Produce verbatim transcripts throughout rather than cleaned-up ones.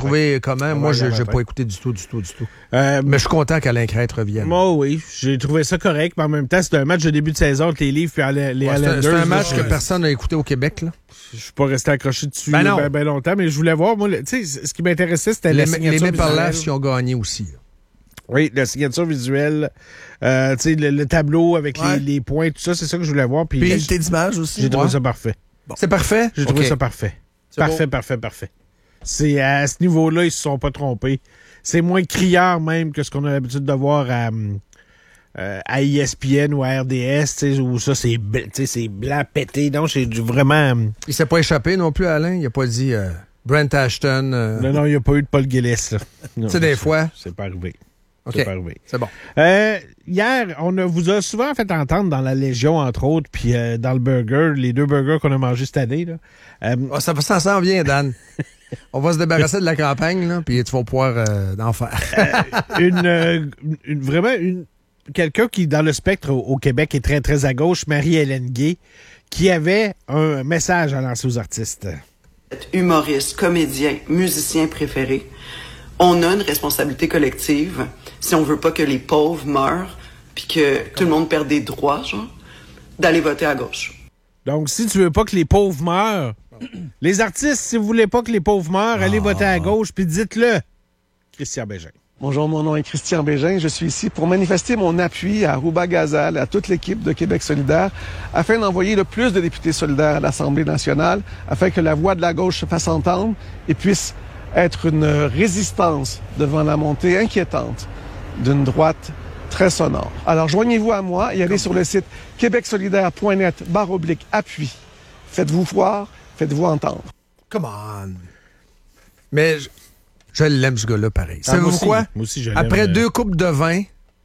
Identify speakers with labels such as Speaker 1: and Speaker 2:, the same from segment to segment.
Speaker 1: trouvé comment?
Speaker 2: Ouais,
Speaker 1: Moi, je
Speaker 2: hier
Speaker 1: n'ai
Speaker 2: matin.
Speaker 1: pas écouté du tout, du tout, du tout.
Speaker 2: Euh,
Speaker 1: Mais je suis content qu'Alain Crête revienne.
Speaker 2: Moi, oui, j'ai trouvé ça correct, mais en même temps, c'était un match de début de saison entre les Leafs et les
Speaker 1: Ouais, c'est un-
Speaker 2: Islanders.
Speaker 1: c'est un match
Speaker 2: là.
Speaker 1: que personne n'a écouté au Québec. Là.
Speaker 2: Je suis pas resté accroché dessus
Speaker 1: Ben non.
Speaker 2: ben, ben longtemps, mais je voulais voir, moi, le- tu sais, ce qui m'intéressait, c'était
Speaker 1: Les,
Speaker 2: la
Speaker 1: les
Speaker 2: signature
Speaker 1: Maple
Speaker 2: visuelle.
Speaker 1: Leafs, ils ont gagné aussi. là.
Speaker 2: Oui, la signature visuelle, euh, tu sais, le, le tableau avec
Speaker 3: Ouais.
Speaker 2: les, les points, tout ça, c'est ça que je voulais voir. Puis,
Speaker 3: Qualité d'image aussi.
Speaker 2: j'ai trouvé
Speaker 3: Ouais.
Speaker 2: ça parfait.
Speaker 1: C'est parfait?
Speaker 2: J'ai trouvé
Speaker 1: Ok.
Speaker 2: ça parfait.
Speaker 1: C'est
Speaker 2: Parfait,
Speaker 1: beau.
Speaker 2: parfait, parfait. C'est à ce niveau-là, ils se sont pas trompés. C'est moins criard même que ce qu'on a l'habitude de voir à, euh, à E S P N ou à R D S, tu sais, où ça, c'est bl- tu sais, c'est blanc pété. Donc, c'est du vraiment... euh,
Speaker 1: Il s'est pas échappé non plus, Alain. Il a pas dit euh, Brent Ashton. euh,
Speaker 2: Non, non, il n'y a pas eu de Paul Gillis, là. Non,
Speaker 1: Tu sais, des
Speaker 2: c'est-
Speaker 1: fois.
Speaker 2: C'est pas arrivé.
Speaker 1: OK.
Speaker 2: C'est pas arrivé.
Speaker 1: C'est bon.
Speaker 2: Euh, hier, on a, vous a souvent fait entendre dans la Légion, entre autres, puis euh, dans le burger, les deux burgers qu'on a mangés cette année, là. Euh,
Speaker 1: Ah, ça, ça s'en vient, Dan. On va se débarrasser de la campagne, là, puis tu vas pouvoir euh, en faire.
Speaker 2: une, euh, une- vraiment une quelqu'un qui, dans le spectre au, au Québec, est très, très à gauche, Marie-Hélène Gay, qui avait un message à lancer aux artistes.
Speaker 4: Humoriste, comédien, musicien préféré, on a une responsabilité collective si on veut pas que les pauvres meurent puis que tout le monde perde des droits, genre, d'aller voter à gauche.
Speaker 2: Donc, si tu veux pas que les pauvres meurent, les artistes, si vous voulez pas que les pauvres meurent, allez voter à gauche, puis dites-le. Christian Bégin.
Speaker 5: Bonjour, mon nom est Christian Bégin. Je suis ici pour manifester mon appui à Rouba Gazal, à toute l'équipe de Québec solidaire, afin d'envoyer le plus de députés solidaires à l'Assemblée nationale, afin que la voix de la gauche se fasse entendre et puisse être une résistance devant la montée inquiétante d'une droite très sonore. Alors, joignez-vous à moi et allez sur le site québecsolidaire point net barre oblique appui. Faites-vous voir, faites-vous entendre.
Speaker 1: Come on. Mais je, je l'aime, ce gars-là, pareil.
Speaker 2: Ah,
Speaker 1: Savez-vous
Speaker 2: moi aussi.
Speaker 1: quoi?
Speaker 2: Moi aussi, je l'aime,
Speaker 1: Après
Speaker 2: euh,
Speaker 1: deux coupes de vin,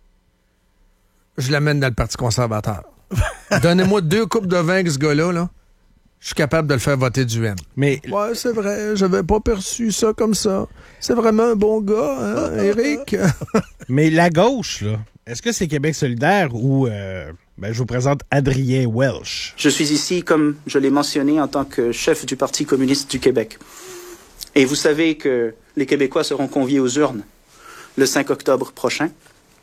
Speaker 1: je l'amène dans le Parti conservateur. Donnez-moi deux coupes de vin avec ce gars-là, là. Je suis capable de le faire voter du M.
Speaker 2: Mais
Speaker 1: Ouais, c'est vrai, j'avais pas perçu ça comme ça. C'est vraiment un bon gars, hein, Éric?
Speaker 2: Mais la gauche, là, est-ce que c'est Québec solidaire ou... euh, ben, je vous présente Adrien Welsh.
Speaker 6: Je suis ici, comme je l'ai mentionné, en tant que chef du Parti communiste du Québec. Et vous savez que les Québécois seront conviés aux urnes le cinq octobre prochain.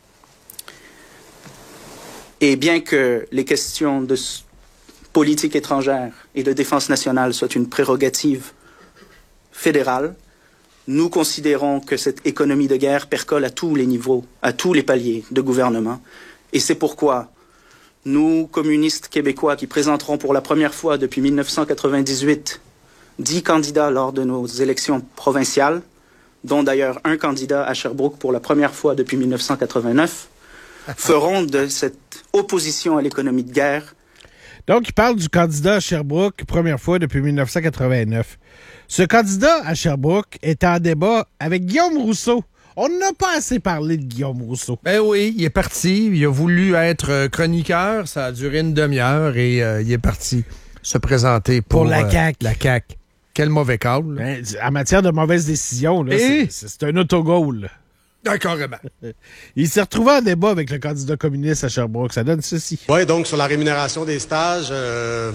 Speaker 6: Et bien que les questions de s- politique étrangère et de défense nationale soient une prérogative fédérale, nous considérons que cette économie de guerre percole à tous les niveaux, à tous les paliers de gouvernement. Et c'est pourquoi nous, communistes québécois, qui présenterons pour la première fois depuis mille neuf cent quatre-vingt-dix-huit dix candidats lors de nos élections provinciales, dont d'ailleurs un candidat à Sherbrooke pour la première fois depuis mille neuf cent quatre-vingt-neuf, feront de cette opposition à l'économie de guerre
Speaker 2: Donc, il parle du candidat à Sherbrooke, première fois depuis mille neuf cent quatre-vingt-neuf. Ce candidat à Sherbrooke est en débat avec Guillaume Rousseau. On n'a pas assez parlé de Guillaume Rousseau.
Speaker 1: Ben oui, il est parti. Il a voulu être euh, chroniqueur. Ça a duré une demi-heure et euh, il est parti se présenter pour,
Speaker 2: Pour la
Speaker 1: euh,
Speaker 2: C A Q.
Speaker 1: la C A Q. Quel mauvais call. là.
Speaker 2: Ben, en matière de mauvaises décisions, là,
Speaker 1: Et?
Speaker 2: c'est, c'est un autogol.
Speaker 1: Ah, carrément.
Speaker 2: Il s'est retrouvé en débat avec le candidat communiste à Sherbrooke. Ça donne ceci.
Speaker 7: Oui, donc sur la rémunération des stages, euh,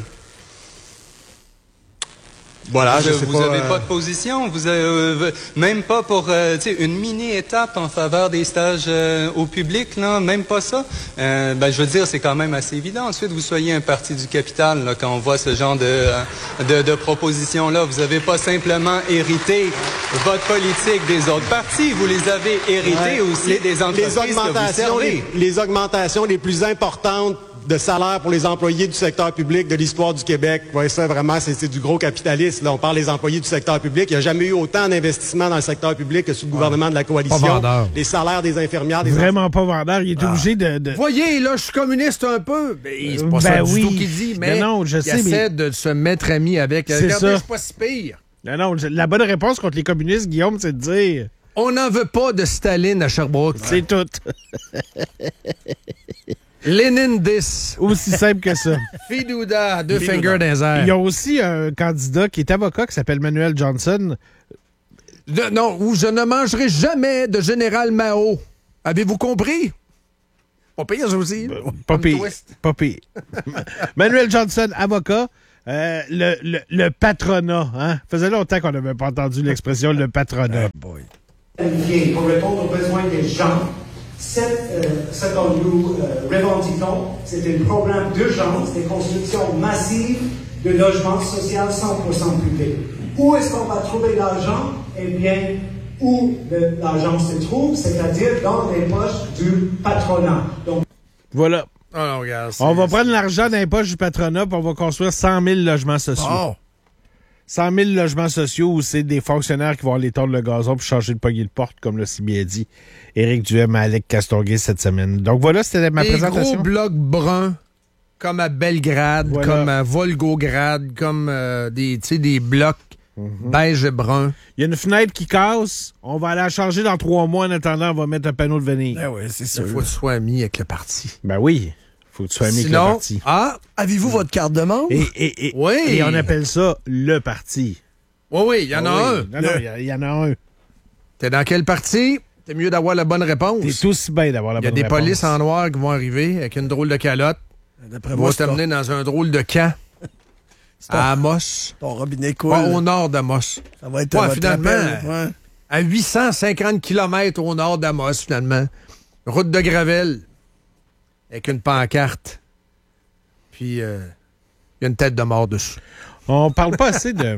Speaker 7: voilà,
Speaker 8: vous
Speaker 7: je sais
Speaker 8: vous
Speaker 7: pas.
Speaker 8: avez
Speaker 7: euh,
Speaker 8: pas de position, vous avez, euh, même pas pour euh, tu sais, une mini-étape en faveur des stages euh, au public, là, même pas ça. Euh, ben, je veux dire, c'est quand même assez évident. Ensuite, vous soyez un parti du capital là, quand on voit ce genre de, euh, de, de propositions-là. Vous avez pas simplement hérité votre politique des autres partis, vous les avez héritées
Speaker 7: ouais,
Speaker 8: aussi
Speaker 7: les,
Speaker 8: des entreprises
Speaker 7: les augmentations,
Speaker 8: que vous servez.
Speaker 7: les, les augmentations les plus importantes de salaire pour les employés du secteur public de l'histoire du Québec. Ouais, ça, vraiment, c'est, c'est du gros capitalisme. Là, on parle des employés du secteur public. Il n'y a jamais eu autant d'investissement dans le secteur public que sous le gouvernement de la coalition.
Speaker 1: Pas vendeur.
Speaker 7: Les salaires des infirmières, des
Speaker 2: Vraiment pas vendeur. Il est obligé de... de-
Speaker 1: Voyez, là, je suis communiste un peu. Ben, c'est pas
Speaker 2: Ben
Speaker 1: ça
Speaker 2: oui.
Speaker 1: du tout qu'il dit, mais
Speaker 2: Ben non, je
Speaker 1: il
Speaker 2: sais,
Speaker 1: essaie
Speaker 2: mais-
Speaker 1: de se mettre ami avec.
Speaker 2: C'est
Speaker 1: Regardez,
Speaker 2: ça.
Speaker 1: je suis pas si pire.
Speaker 2: Non, non, je- la bonne réponse contre les communistes, Guillaume, c'est de dire...
Speaker 1: On n'en veut pas de Staline à Sherbrooke.
Speaker 2: C'est tout.
Speaker 1: Lénine dix.
Speaker 2: Aussi simple que ça.
Speaker 1: Fidouda, deux fingers dans les airs.
Speaker 2: Ils ont aussi un candidat qui est avocat qui s'appelle Manuel Johnson.
Speaker 1: De- non, où je ne mangerai jamais de Général Mao. Avez-vous compris? Pas pire, ça aussi.
Speaker 2: Pas
Speaker 1: Comme
Speaker 2: pire.
Speaker 1: twist.
Speaker 2: Pas pire. Manuel Johnson, avocat, Euh, le, le, le patronat, hein? Faisait longtemps qu'on n'avait pas entendu l'expression le patronat.
Speaker 3: Oh boy. Pour répondre aux besoins des gens, cette, euh, ce que nous euh, revendiquons, c'est un programme d'urgence, des constructions massives de logements sociaux cent pour cent privés. Où est-ce qu'on va trouver l'argent? Eh bien, où le, l'argent se trouve, c'est-à-dire dans les poches du patronat. Donc,
Speaker 2: voilà.
Speaker 1: Oh non, regarde,
Speaker 2: on va prendre l'argent dans les poches du patronat et on va construire cent mille logements sociaux.
Speaker 1: Oh.
Speaker 2: cent mille logements sociaux où c'est des fonctionnaires qui vont aller tondre le gazon pour changer de poignée de porte, comme l'a si bien dit Éric Duhem à Alec Castonguay cette semaine. Donc voilà, c'était ma
Speaker 1: des
Speaker 2: présentation.
Speaker 1: Des gros blocs bruns, comme à Belgrade, voilà. Comme à Volgograd, comme euh, des, des blocs mm-hmm. beige et brun.
Speaker 2: Il y a une fenêtre qui casse, on va aller la changer dans trois mois. En attendant, on va mettre un panneau de venir.
Speaker 1: Ben oui, c'est sûr. Il faut que tu sois ami avec le parti.
Speaker 2: Ben oui. Faut que tu sois ami
Speaker 1: Sinon,
Speaker 2: avec le parti.
Speaker 1: Ah,
Speaker 3: avez-vous votre carte de membre?
Speaker 2: Et, et, et,
Speaker 1: oui.
Speaker 2: et on appelle ça le parti.
Speaker 1: Oui, oui, il y en a
Speaker 2: oui.
Speaker 1: un.
Speaker 2: Non, non, il y, y en a un.
Speaker 1: T'es dans quel parti? T'es mieux d'avoir la bonne réponse.
Speaker 2: T'es aussi bien d'avoir la bonne réponse.
Speaker 1: Il y a des polices en noir qui vont arriver avec une drôle de calotte. Ils vont t'amener dans un drôle de camp.
Speaker 3: Ton,
Speaker 1: à Amos.
Speaker 3: Ton robinet coule.
Speaker 1: Pas au nord d'Amos.
Speaker 3: Ça va être
Speaker 1: ouais, finalement,
Speaker 3: ouais.
Speaker 1: à huit cent cinquante kilomètres au nord d'Amos, finalement. Route de Gravel. Avec une pancarte. Puis, il euh, y a une tête de mort dessus.
Speaker 2: On parle pas assez de...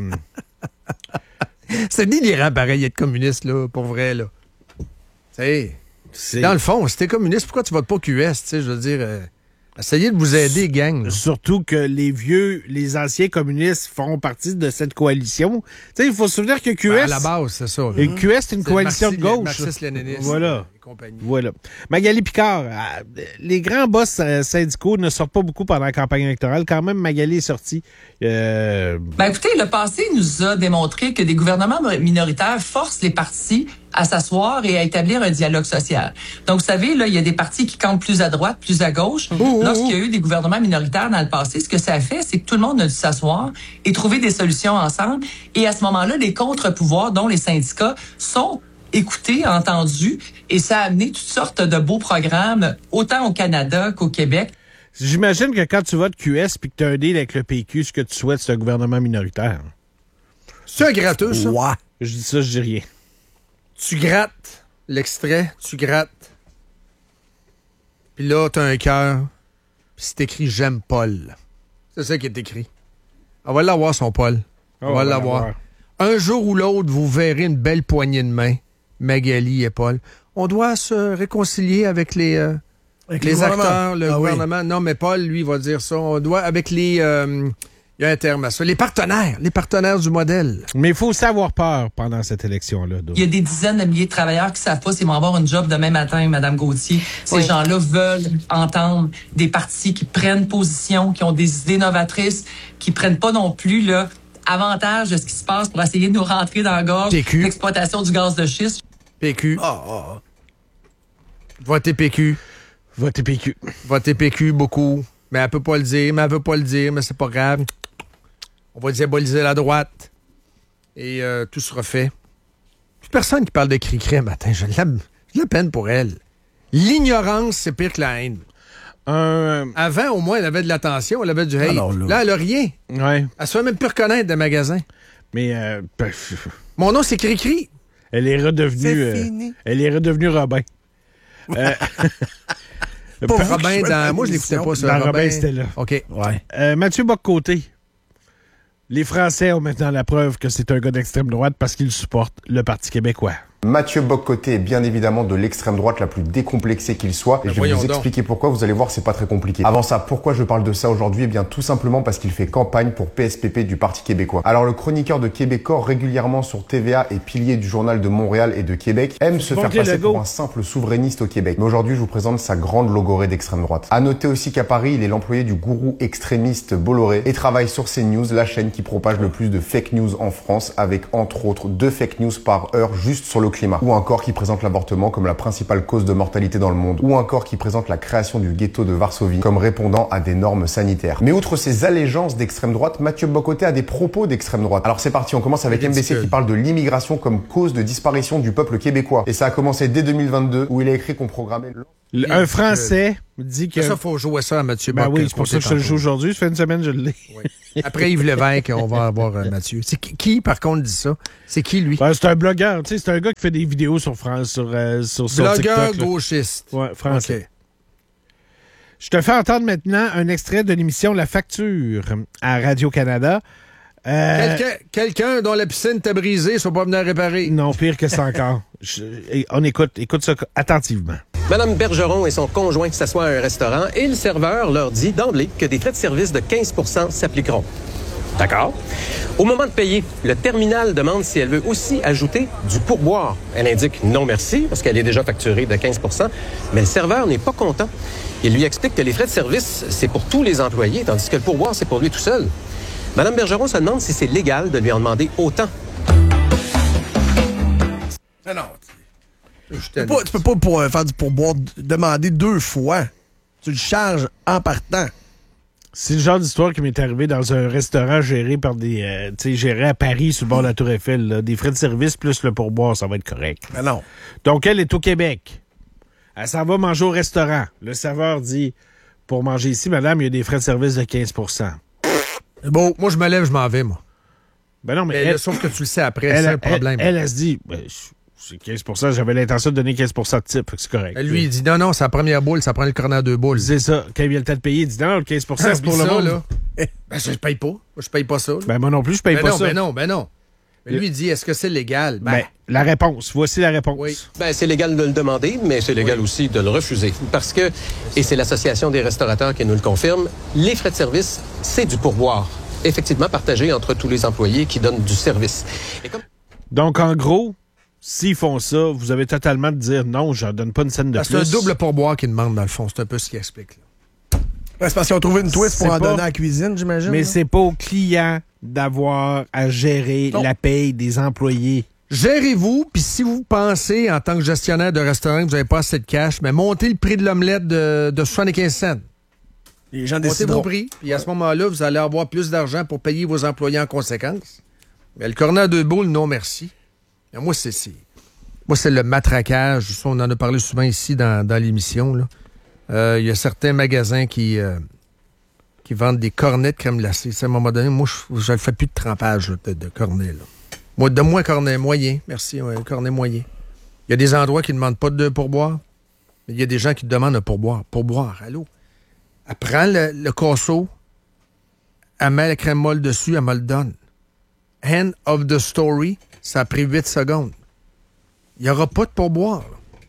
Speaker 1: C'est délirant, pareil, être communiste, là, pour vrai, là. Tu sais, dans le fond, si t'es communiste, pourquoi tu votes pas Q S, tu sais, je veux dire... Euh, essayez de vous aider, gang. Là.
Speaker 2: Surtout que les vieux, les anciens communistes font partie de cette coalition. Tu sais, il faut se souvenir que Q S...
Speaker 1: Ben, à la base, c'est ça.
Speaker 2: Et Q S, c'est une
Speaker 1: c'est
Speaker 2: coalition
Speaker 1: marxi-
Speaker 2: de gauche.
Speaker 1: Marxiste-léniniste.
Speaker 2: Voilà. Voilà. Magali Picard, les grands boss syndicaux ne sortent pas beaucoup pendant la campagne électorale. Quand même, Magali est sortie. Euh...
Speaker 9: Ben écoutez, le passé nous a démontré que des gouvernements minoritaires forcent les partis à s'asseoir et à établir un dialogue social. Donc, vous savez, là, il y a des partis qui campent plus à droite, plus à gauche. Ouh, Lorsqu'il y a eu des gouvernements minoritaires dans le passé, ce que ça a fait, c'est que tout le monde a dû s'asseoir et trouver des solutions ensemble. Et à ce moment-là, les contre-pouvoirs, dont les syndicats, sont écoutés, entendus, et ça a amené toutes sortes de beaux programmes, autant au Canada qu'au Québec.
Speaker 2: J'imagine que quand tu votes Q S puis que tu as un deal avec le P Q, ce que tu souhaites, c'est un gouvernement minoritaire.
Speaker 1: C'est un gratteux, ça?
Speaker 2: Ouais. Je dis ça, je dis rien.
Speaker 1: Tu grattes l'extrait, tu grattes. Puis là, t'as un cœur. Puis c'est écrit « J'aime Paul ». C'est ça qui est écrit. On va l'avoir, son Paul. On, on va, va l'avoir. l'avoir. Un jour ou l'autre, vous verrez une belle poignée de main, Magali et Paul. On doit se réconcilier avec les, euh, avec les acteurs, le ah, gouvernement. Oui. Non, mais Paul, lui, va dire ça. On doit, avec les... Euh, il y a un terme à ça. Les partenaires, les partenaires du modèle.
Speaker 2: Mais il faut aussi avoir peur pendant cette élection-là.
Speaker 9: Il y a des dizaines de milliers de travailleurs qui savent pas s'ils vont avoir une job demain matin, Mme Gauthier. Ces oui. gens-là veulent entendre des partis qui prennent position, qui ont des idées novatrices, qui prennent pas non plus là avantage de ce qui se passe pour essayer de nous rentrer dans la gorge l'exploitation du gaz de schiste.
Speaker 1: P Q. Oh, oh. Votez P Q.
Speaker 2: Votez P Q.
Speaker 1: Votez P Q beaucoup. Mais elle peut pas le dire, mais elle veut pas le dire, mais c'est pas grave. On va diaboliser la droite. Et euh, tout sera fait. Plus personne qui parle de cri-cri un matin. J'ai de la peine pour elle. L'ignorance, c'est pire que la haine.
Speaker 2: Euh...
Speaker 1: Avant, au moins, elle avait de l'attention, elle avait du hate. Alors, là. là, elle a rien.
Speaker 2: Ouais.
Speaker 1: Elle se fait même plus reconnaître des magasins.
Speaker 2: Mais... Euh...
Speaker 1: Mon nom, c'est Cri-Cri.
Speaker 2: Elle est redevenue... Euh... Elle est redevenue Robin. euh...
Speaker 1: Robin, dans... moi, je l'écoutais pas, ça.
Speaker 2: Dans
Speaker 1: Robin,
Speaker 2: Robin c'était là.
Speaker 1: OK.
Speaker 2: Ouais. Euh, Mathieu Bock-Côté. Les Français ont maintenant la preuve que c'est un gars d'extrême droite parce qu'il supporte le Parti québécois.
Speaker 10: Mathieu Bock-Côté est bien évidemment de l'extrême droite la plus décomplexée qu'il soit. Et je vais vous expliquer pourquoi, vous allez voir, c'est pas très compliqué. Avant ça, pourquoi je parle de ça aujourd'hui? Eh bien, tout simplement parce qu'il fait campagne pour P S P P du Parti québécois. Alors, le chroniqueur de Québécois, régulièrement sur T V A et pilier du journal de Montréal et de Québec, aime se faire passer pour un simple souverainiste au Québec. Mais aujourd'hui, je vous présente sa grande logorée d'extrême droite. À noter aussi qu'à Paris, il est l'employé du gourou extrémiste Bolloré et travaille sur CNews, la chaîne qui propage le plus de fake news en France, avec entre autres deux fake news par heure juste sur le climat. Ou encore qui présente l'avortement comme la principale cause de mortalité dans le monde, ou encore qui présente la création du ghetto de Varsovie comme répondant à des normes sanitaires. Mais outre ces allégeances d'extrême droite, Mathieu Bock-Côté a des propos d'extrême droite. Alors c'est parti, on commence avec M B C qui parle de l'immigration comme cause de disparition du peuple québécois. Et ça a commencé dès deux mille vingt-deux, où il a écrit qu'on programmait...
Speaker 2: Le, un Français dit que...
Speaker 1: Ça, faut jouer ça à Mathieu Bock.
Speaker 2: Ben oui, c'est pour ça que je le joue aujourd'hui. Ça fait une semaine que je l'ai. Oui.
Speaker 1: Après Yves Lévesque, on va avoir euh, Mathieu. C'est qui, qui, par contre, dit ça? C'est qui, lui?
Speaker 2: Ben, c'est un blogueur. Tu sais, c'est un gars qui fait des vidéos sur France, sur, euh, sur, sur
Speaker 1: blogueur
Speaker 2: TikTok.
Speaker 1: gauchiste.
Speaker 2: Oui, français.
Speaker 1: Okay.
Speaker 2: Je te fais entendre maintenant un extrait de l'émission La Facture à Radio-Canada. Euh,
Speaker 1: Quelqu'un, quelqu'un dont la piscine t'a brisée, soit pas venu la réparer.
Speaker 2: Non, pire que ça encore. Je, on écoute, écoute ça attentivement.
Speaker 11: Madame Bergeron et son conjoint s'assoient à un restaurant et le serveur leur dit d'emblée que des frais de service de quinze pour cent s'appliqueront. D'accord. Au moment de payer, le terminal demande si elle veut aussi ajouter du pourboire. Elle indique non merci parce qu'elle est déjà facturée de quinze pour cent, mais le serveur n'est pas content. Il lui explique que les frais de service, c'est pour tous les employés, tandis que le pourboire, c'est pour lui tout seul. Madame Bergeron se demande si c'est légal de lui en demander autant.
Speaker 12: Non, non. Tu peux pas, tu peux pas pour, euh, faire du pourboire demander deux fois. Tu le charges en partant.
Speaker 2: C'est le genre d'histoire qui m'est arrivé dans un restaurant géré par des... Euh, tu sais, géré à Paris, sur le bord de la Tour Eiffel. Là. Des frais de service plus le pourboire, ça va être correct.
Speaker 12: Mais non.
Speaker 2: Donc, elle est au Québec. Elle s'en va manger au restaurant. Le serveur dit, pour manger ici, madame, il y a des frais de service de quinze pour cent.
Speaker 1: Bon, moi, je me lève, je m'en vais, moi.
Speaker 2: Ben non, mais...
Speaker 1: mais
Speaker 2: elle,
Speaker 1: là, sauf que tu le sais après,
Speaker 2: elle,
Speaker 1: c'est un problème.
Speaker 2: Elle, elle, elle se dit, ben, c'est quinze pour cent, j'avais l'intention de donner quinze pour cent de type, c'est correct.
Speaker 1: Elle, lui, il dit, non, non, c'est la première boule, ça prend le cornet à deux boules.
Speaker 2: C'est ça. Quand il vient le temps de payer, il dit, non, non, le quinze pour cent, c'est pour le monde. Là.
Speaker 1: Ben, je paye pas. Moi, je paye pas ça. Là.
Speaker 2: Ben, moi non plus, je paye
Speaker 1: ben
Speaker 2: pas
Speaker 1: non,
Speaker 2: ça.
Speaker 1: Ben non, ben non. Mais lui, il dit, est-ce que c'est légal? Ben,
Speaker 2: ben, la réponse. Voici la réponse.
Speaker 1: Oui.
Speaker 11: Ben, c'est légal de le demander, mais c'est légal oui. aussi de le refuser. Parce que, et c'est l'Association des restaurateurs qui nous le confirme, les frais de service, c'est du pourboire. Effectivement partagé entre tous les employés qui donnent du service. Et comme...
Speaker 2: Donc, en gros, s'ils font ça, vous avez totalement de dire non, je ne donne pas une scène de
Speaker 1: ben,
Speaker 2: plus.
Speaker 1: C'est un double pourboire qu'ils demandent, dans le fond. C'est un peu ce qu'il explique. Là.
Speaker 12: Ben, c'est parce qu'ils ont trouvé une twist pour en pas... donner à la cuisine, j'imagine.
Speaker 2: Mais
Speaker 12: là.
Speaker 2: c'est pas au client d'avoir à gérer non. la paye des employés.
Speaker 1: Gérez-vous, puis si vous pensez, en tant que gestionnaire de restaurant, que vous n'avez pas assez de cash, mais montez le prix de l'omelette de, de soixante-quinze cents.
Speaker 12: Les gens
Speaker 1: Montez vos prix, puis à ce moment-là, vous allez avoir plus d'argent pour payer vos employés en conséquence. Mais le cornet à deux boules, non merci. Mais moi, c'est, c'est moi, c'est le matraquage. On en a parlé souvent ici dans, dans l'émission. Il euh, y a certains magasins qui, euh, qui vendent des cornets de crème glacée. À un moment donné, moi, je ne fais plus de trempage là, de, de cornets. Là. Moi, donne-moi un cornet moyen. Merci, ouais, un cornet moyen. Il y a des endroits qui ne demandent pas de pourboire, mais il y a des gens qui demandent un pourboire. Pourboire, allô? Elle prend le, le casseau, elle met la crème molle dessus, elle me le donne. End of the story, ça a pris huit secondes. Il n'y aura pas de pourboire.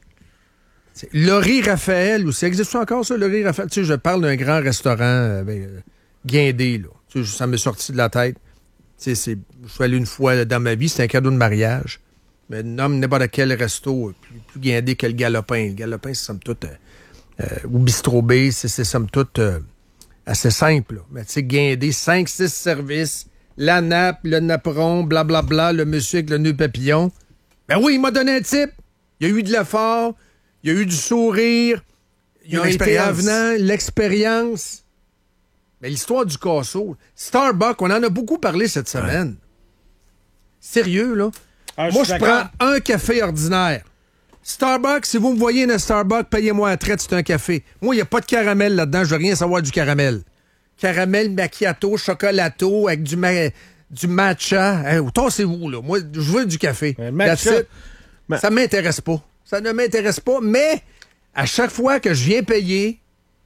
Speaker 1: C'est Laurie Raphaël, ou ça existe encore ça, Laurie Raphaël? Tu sais, je parle d'un grand restaurant, euh, ben, euh, guindé, là. Tu sais, ça m'est sorti de la tête. Tu sais, c'est, je suis allé une fois là, dans ma vie, c'était un cadeau de mariage. Mais nomme n'importe quel resto, plus, plus guindé que le Galopin. Le Galopin, c'est somme toute... Euh, Euh, ou Bistro B, c'est, c'est somme toute euh, assez simple. Là. Mais tu sais, guindé, cinq six services, la nappe, le napperon, blablabla, bla, bla, le monsieur avec le nœud papillon. Ben oui, il m'a donné un type. Il y a eu de l'effort, il y a eu du sourire, il a été avenant, l'expérience. Mais l'histoire du casseau, Starbucks, on en a beaucoup parlé cette semaine. Ouais. Sérieux, là? Ah, Moi, je, je prends un café ordinaire. Starbucks, si vous me voyez dans Starbucks, payez-moi la traite, c'est un café. Moi, il n'y a pas de caramel là-dedans, je veux rien savoir du caramel. Caramel, macchiato, chocolato, avec du, ma- du matcha. Hey, tassez-vous, là. Moi, je veux du café.
Speaker 2: Matcha,
Speaker 1: ma- ça m'intéresse pas. Ça ne m'intéresse pas, mais à chaque fois que je viens payer,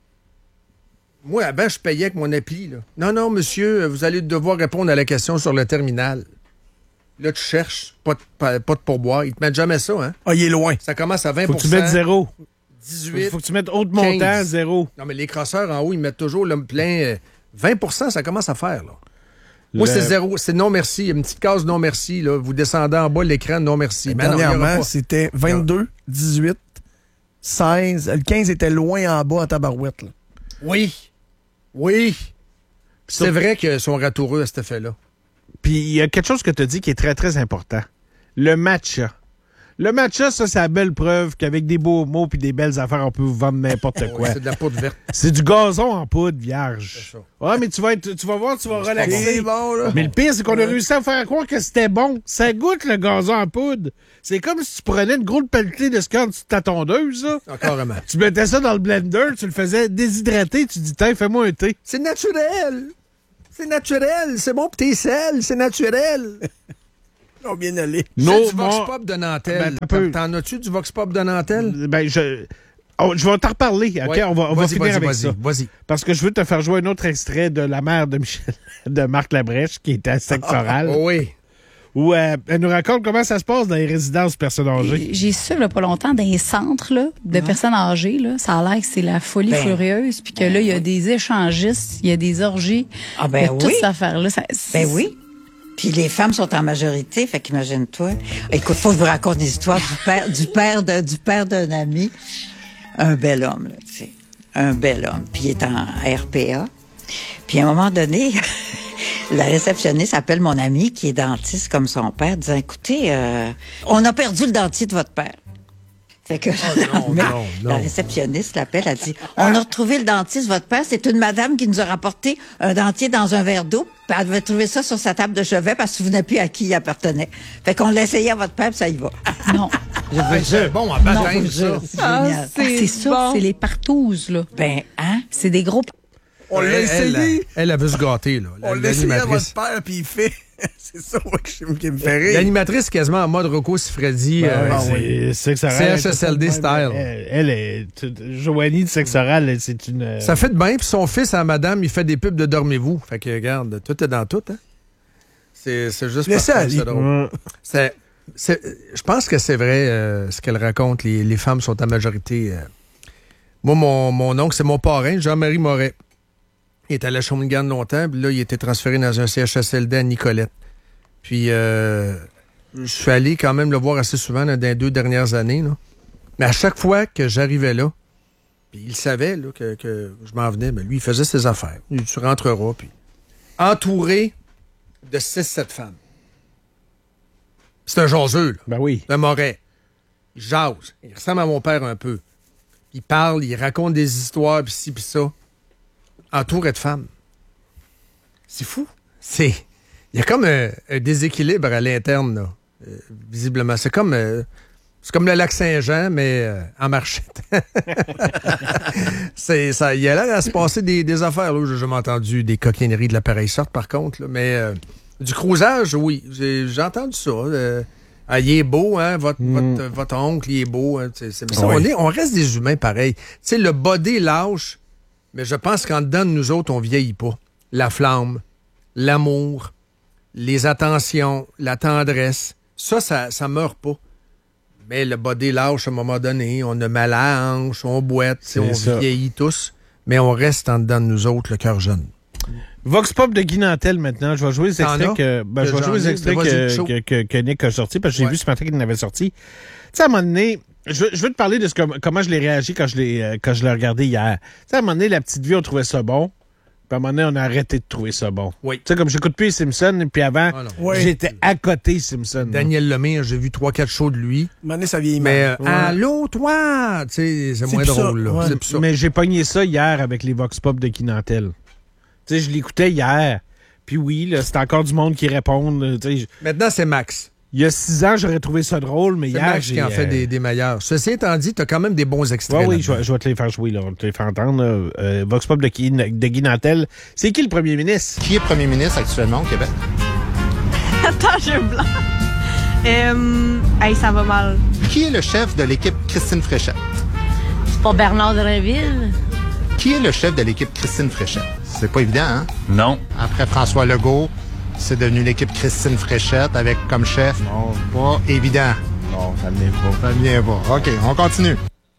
Speaker 1: moi, avant, je payais avec mon appli, là. Non, non, monsieur, vous allez devoir répondre à la question sur le terminal. Là, tu cherches, pas de, pas, pas de pourboire. Ils te mettent jamais ça, hein?
Speaker 12: Ah, il est loin.
Speaker 1: Ça commence à vingt pour cent.
Speaker 2: Faut que tu mettes zéro.
Speaker 1: dix-huit.
Speaker 2: Faut que tu mettes autre montant,
Speaker 1: quinze.
Speaker 2: zéro.
Speaker 1: Non, mais les crosseurs en haut, ils mettent toujours le plein. Euh, vingt pour cent, ça commence à faire, là.
Speaker 2: Le...
Speaker 1: Moi, c'est zéro. C'est non merci. Il y a une petite case non merci, là. Vous descendez en bas de l'écran, non merci.
Speaker 12: Mais dernièrement, non, c'était vingt-deux, dix-huit, seize. Le quinze était loin en bas en tabarouette, là.
Speaker 1: Oui. Oui. C'est Ça... vrai qu'ils sont ratoureux à cet effet-là.
Speaker 2: Puis il y a quelque chose que tu as dit qui est très, très important. Le matcha. Le matcha, ça, c'est la belle preuve qu'avec des beaux mots puis des belles affaires, on peut vous vendre n'importe quoi.
Speaker 1: Oui, c'est de la poudre verte.
Speaker 2: C'est du gazon en poudre vierge. Ouais, mais tu vas être, tu vas voir, tu vas relaxer.
Speaker 12: Bon, là.
Speaker 2: Mais le pire, c'est qu'on a réussi à faire croire que c'était bon. Ça goûte le gazon en poudre. C'est comme si tu prenais une grosse pelletée de ce qu'il y a en dessous de ta tondeuse, ça.
Speaker 1: Encore un
Speaker 2: Tu mettais ça dans le blender, tu le faisais déshydrater, tu dis, tiens, fais-moi un thé.
Speaker 1: C'est naturel. C'est naturel. C'est bon pour tes selles. C'est naturel.
Speaker 12: Oh, bien allé.
Speaker 1: C'est du Vox Pop de Nantel.
Speaker 2: Ben,
Speaker 1: T'en as-tu du Vox Pop de Nantel?
Speaker 2: Ben, je... Oh, je vais t'en reparler, OK?
Speaker 1: Ouais.
Speaker 2: On va, on va finir
Speaker 1: vas-y,
Speaker 2: avec
Speaker 1: vas-y,
Speaker 2: ça.
Speaker 1: Vas-y.
Speaker 2: Parce que je veux te faire jouer un autre extrait de la mère de Michel, de Marc Labrèche, qui était à sexe oral.
Speaker 1: Ah, oui.
Speaker 2: Où euh, elle nous raconte comment ça se passe dans les résidences personnes âgées.
Speaker 13: J'ai su là, pas longtemps dans les centres là, de personnes âgées. Là, ça a l'air que c'est la folie
Speaker 14: Ben,
Speaker 13: furieuse. Puis que
Speaker 14: ben
Speaker 13: là, il y a
Speaker 14: oui.
Speaker 13: des échangistes, il y a des orgies.
Speaker 14: Ah ben
Speaker 13: il y a toute
Speaker 14: oui.
Speaker 13: cette affaire-là. Ça,
Speaker 14: Ben oui. Puis les femmes sont en majorité, fait qu'imagine-toi. Écoute, faut que je vous raconte une histoire du père, du père de, du père d'un ami. Un bel homme, là, tu sais. Un bel homme. Puis il est en R P A. Puis à un moment donné, la réceptionniste appelle mon ami qui est dentiste comme son père, disant, écoutez, euh, on a perdu le dentier de votre père. Fait que
Speaker 1: non,
Speaker 14: la,
Speaker 1: non, non.
Speaker 14: la réceptionniste l'appelle, elle dit, on a retrouvé le dentier de votre père, c'est une madame qui nous a rapporté un dentier dans un verre d'eau, puis elle devait trouver ça sur sa table de chevet parce que vous n'avez plus à qui il appartenait. Fait qu'on l'a essayé à votre père, puis ça y va.
Speaker 13: Non.
Speaker 14: Je vous
Speaker 1: C'est bon à
Speaker 14: Non,
Speaker 1: baptême,
Speaker 14: je vous jure,
Speaker 1: ça.
Speaker 14: c'est
Speaker 13: Ah,
Speaker 14: génial.
Speaker 13: c'est c'est ça,
Speaker 14: bon.
Speaker 13: c'est les partouzes, là.
Speaker 14: Ben, hein?
Speaker 13: C'est des gros...
Speaker 12: On l'a
Speaker 1: Elle,
Speaker 12: essayé.
Speaker 1: Elle, elle veut se gâter, là.
Speaker 12: On l'a essayé à
Speaker 1: L'animatrice.
Speaker 12: votre père, puis il fait. C'est ça moi, qui qui me fait rire.
Speaker 1: L'animatrice est quasiment en mode Rocco Siffredi.
Speaker 2: Ben,
Speaker 1: euh,
Speaker 2: ouais, c'est sexe oral.
Speaker 1: C H S L D style.
Speaker 2: Elle, elle est... Joanie de sexe oral, elle, c'est une... euh,
Speaker 1: Ça fait de bien, puis son fils à madame, il fait des pubs de Dormez-vous. Fait que, regarde, tout est dans tout, hein. C'est c'est juste
Speaker 12: Laissez
Speaker 1: parfait,
Speaker 12: aller.
Speaker 1: c'est drôle. C'est- c'est- Je pense que c'est vrai euh, ce qu'elle raconte. Les, les femmes sont en majorité. euh. Moi, mon, mon oncle, c'est mon parrain, Jean-Marie Moret. Il était à la Shawinigan longtemps, puis là, il était transféré dans un C H S L D à Nicolette. Puis, euh, je suis allé quand même le voir assez souvent là, dans les deux dernières années. Là. Mais à chaque fois que j'arrivais là, puis il savait là, que, que je m'en venais, mais lui, il faisait ses affaires. Il dit, tu rentreras, puis entouré de six sept femmes. C'est un jaseux, là.
Speaker 2: Ben oui.
Speaker 1: Un Moret. Il jase. Il ressemble à mon père un peu. Il parle, il raconte des histoires, puis ci, puis ça. Entouré de femmes. C'est fou. C'est... Il y a comme un, un déséquilibre à l'interne, là. Euh, visiblement. C'est comme... euh, c'est comme le lac Saint-Jean, mais euh, en marchette. c'est, ça, il y a l'air à se passer des, des affaires. Là. J'ai jamais entendu des coquineries de la pareille sorte, par contre. Là. Mais euh, du crousage, oui. J'ai, j'ai entendu ça. Euh, ah, il est beau, hein? Votre,
Speaker 2: Mm.
Speaker 1: votre, votre oncle, il est beau. Hein? C'est, c'est, mais ça,
Speaker 2: Oui.
Speaker 1: on, est, on reste des humains pareils. Tu sais, le body lâche, mais je pense qu'en dedans de nous autres, on vieillit pas. La flamme, l'amour, les attentions, la tendresse, ça, ça, ça meurt pas. Mais le body lâche à un moment donné, on a mal à la hanche, on boite,
Speaker 2: C'est
Speaker 1: on
Speaker 2: ça.
Speaker 1: vieillit tous, mais on reste en dedans de nous autres, le cœur jeune.
Speaker 2: Vox Pop de Guy Nantel maintenant. Je vais jouer les
Speaker 1: T'en
Speaker 2: extraits
Speaker 1: as?
Speaker 2: que, ben,
Speaker 1: Que
Speaker 2: je vais
Speaker 1: j'en
Speaker 2: jouer les
Speaker 1: ai?
Speaker 2: extraits
Speaker 1: Vas-y,
Speaker 2: que,
Speaker 1: chaud.
Speaker 2: que, que, que Nick a sorti parce que j'ai
Speaker 1: Ouais.
Speaker 2: vu ce matin qu'il en avait sorti. Tu sais, à un moment donné, je, veux- je veux te parler de ce que, comment je l'ai réagi quand je l'ai, euh, quand je l'ai regardé hier. Tu sais, à un moment donné, la petite vie, on trouvait ça bon. Puis à un moment donné, on a arrêté de trouver ça bon.
Speaker 1: Oui.
Speaker 2: Tu sais, comme j'écoute plus les Simpsons, puis avant,
Speaker 1: Ah non.
Speaker 12: Ouais.
Speaker 2: j'étais à côté Simpsons.
Speaker 1: Daniel Lemire, j'ai vu trois quatre shows de lui.
Speaker 12: À un moment donné, ça vieillit
Speaker 1: Mais
Speaker 12: mal.
Speaker 1: euh, allô, toi! Tu sais, c'est
Speaker 12: C'est
Speaker 1: moins
Speaker 12: plus ça,
Speaker 1: drôle, là.
Speaker 12: ouais.
Speaker 1: C'est plus ça.
Speaker 2: Mais j'ai pogné ça hier avec les Vox Pop de Guy Nantel. Tu sais, je l'écoutais hier. Puis oui, là, c'est encore du monde qui répond. là, tu sais, je-
Speaker 1: Maintenant, c'est Max.
Speaker 2: Il y a six ans, j'aurais trouvé ça drôle, mais
Speaker 1: C'est
Speaker 2: hier,
Speaker 1: Max
Speaker 2: j'ai...
Speaker 1: qui en fait
Speaker 2: euh,
Speaker 1: des, des meilleurs. Ceci étant dit, t'as quand même des bons extraits.
Speaker 2: Ouais, oui,
Speaker 1: là-dedans.
Speaker 2: je vais, je vais te les faire jouer, là. On va te les faire entendre. là. Euh, Vox Pop de Guy, de Guy Nantel. C'est qui le premier ministre?
Speaker 15: Qui est premier ministre actuellement au Québec?
Speaker 16: Attends, j'ai un blanc. Euh, hey, ça va mal.
Speaker 15: Qui est le chef de l'équipe Christine Fréchette?
Speaker 16: C'est pas Bernard Drinville?
Speaker 15: Qui est le chef de l'équipe Christine Fréchette? C'est pas évident, hein?
Speaker 17: Non.
Speaker 15: Après François Legault, c'est devenu l'équipe Christine Fréchette avec comme chef. Non. Pas évident.
Speaker 17: Non, ça ne vient pas.
Speaker 15: Ça ne vient pas. OK, on continue.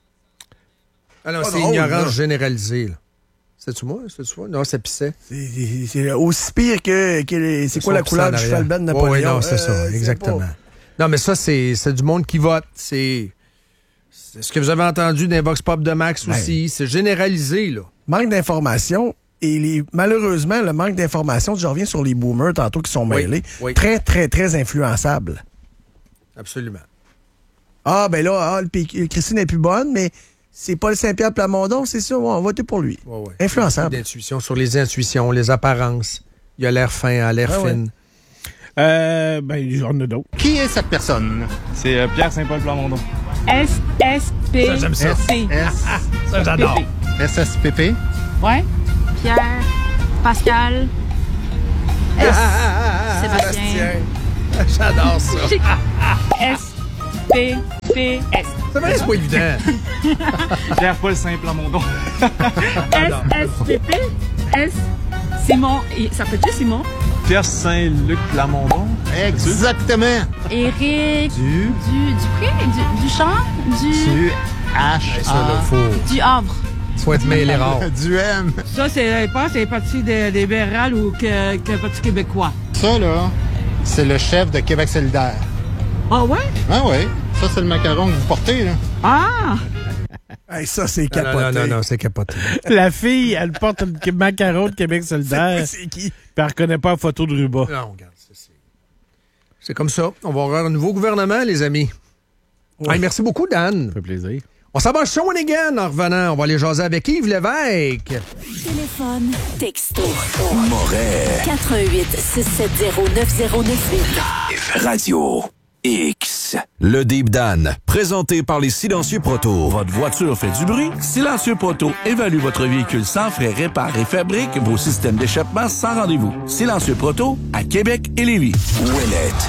Speaker 1: Alors,
Speaker 12: Pas
Speaker 1: c'est
Speaker 12: drôle,
Speaker 1: ignorance
Speaker 12: là.
Speaker 1: généralisée. Là. C'est-tu moi? C'est-tu moi? Non, c'est Pisset.
Speaker 12: C'est- C'est c'est aussi pire que. que les- c'est quoi la couleur du cheval blanc de Napoléon?
Speaker 1: Oui, non, c'est
Speaker 12: Euh,
Speaker 1: ça, exactement.
Speaker 12: pas-
Speaker 1: Non, mais ça, c'est c'est du monde qui vote. C'est c'est ce que vous avez entendu dans les Vox Pop de Max
Speaker 12: Ben.
Speaker 1: aussi. C'est généralisé, là.
Speaker 12: Manque d'informations. Et les, malheureusement, le manque d'informations, je reviens sur les boomers tantôt qui sont
Speaker 1: Oui,
Speaker 12: mêlés,
Speaker 1: oui.
Speaker 12: très, très, très influençables.
Speaker 1: Absolument.
Speaker 12: Ah, ben là, ah, le P- Christine est plus bonne, mais c'est Paul Saint-Pierre Plamondon, c'est ça, on va voter pour lui.
Speaker 1: Ouais, ouais.
Speaker 12: Influençable.
Speaker 1: D'intuition sur les intuitions, les apparences. Il a l'air fin, il a l'air
Speaker 12: Ah ouais.
Speaker 1: fine.
Speaker 2: Euh, ben, j'en ai d'autres.
Speaker 15: Qui est cette personne?
Speaker 17: C'est euh, Pierre Saint-Paul Plamondon.
Speaker 16: S S P
Speaker 1: Ça, j'aime ça.
Speaker 16: C.
Speaker 1: Ça, j'adore.
Speaker 15: S S P P?
Speaker 16: Ouais. Pierre, Pascal,
Speaker 13: Sébastien.
Speaker 1: J'adore ça.
Speaker 18: S, P, P, S.
Speaker 1: C'est vrai, c'est pas évident.
Speaker 17: Pierre-Paul Saint-Plamondon.
Speaker 18: S, S, P, P, S. Simon. Ça s'appelle-tu Simon?
Speaker 17: Pierre Saint-Luc Plamondon.
Speaker 15: Exactement.
Speaker 13: Éric.
Speaker 15: Du.
Speaker 13: Du. Dupré? Du, du champ? Du.
Speaker 15: Du H.
Speaker 1: Ça, là, faut.
Speaker 13: Du Havre.
Speaker 1: Faut être mêlé rare.
Speaker 15: Du M.
Speaker 18: Ça, c'est, je pense, c'est le Parti des, des libérales ou que, que le Parti québécois.
Speaker 15: Ça, là, c'est le chef de Québec solidaire.
Speaker 18: Ah ouais?
Speaker 15: Ah oui. Ça, c'est le macaron que vous portez, là.
Speaker 18: Ah!
Speaker 12: Hey, ça, c'est
Speaker 1: Non,
Speaker 12: capoté.
Speaker 1: non, non, non, c'est capoté.
Speaker 2: La fille, elle porte le macaron de Québec solidaire.
Speaker 12: C'est qui?
Speaker 2: Puis elle reconnaît pas la photo de Ruba.
Speaker 1: Non, regarde, c'est, c'est... c'est comme ça. On va avoir un nouveau gouvernement, les amis. Ouais. Hey, merci beaucoup, Dan.
Speaker 2: Ça fait plaisir.
Speaker 1: On s'en va à Shawinigan en revenant. On va aller jaser avec Yves Lévesque.
Speaker 19: Téléphone, texto. Moret. quatre un huit, six sept zéro, neuf zéro neuf huit.
Speaker 20: Radio X. Le Deep Dan, présenté par les Silencieux Proto.
Speaker 21: Votre voiture fait du bruit? Silencieux Proto évalue votre véhicule sans frais, répare et fabrique vos systèmes d'échappement sans rendez-vous. Silencieux Proto à Québec et Lévis.
Speaker 20: Ouellette.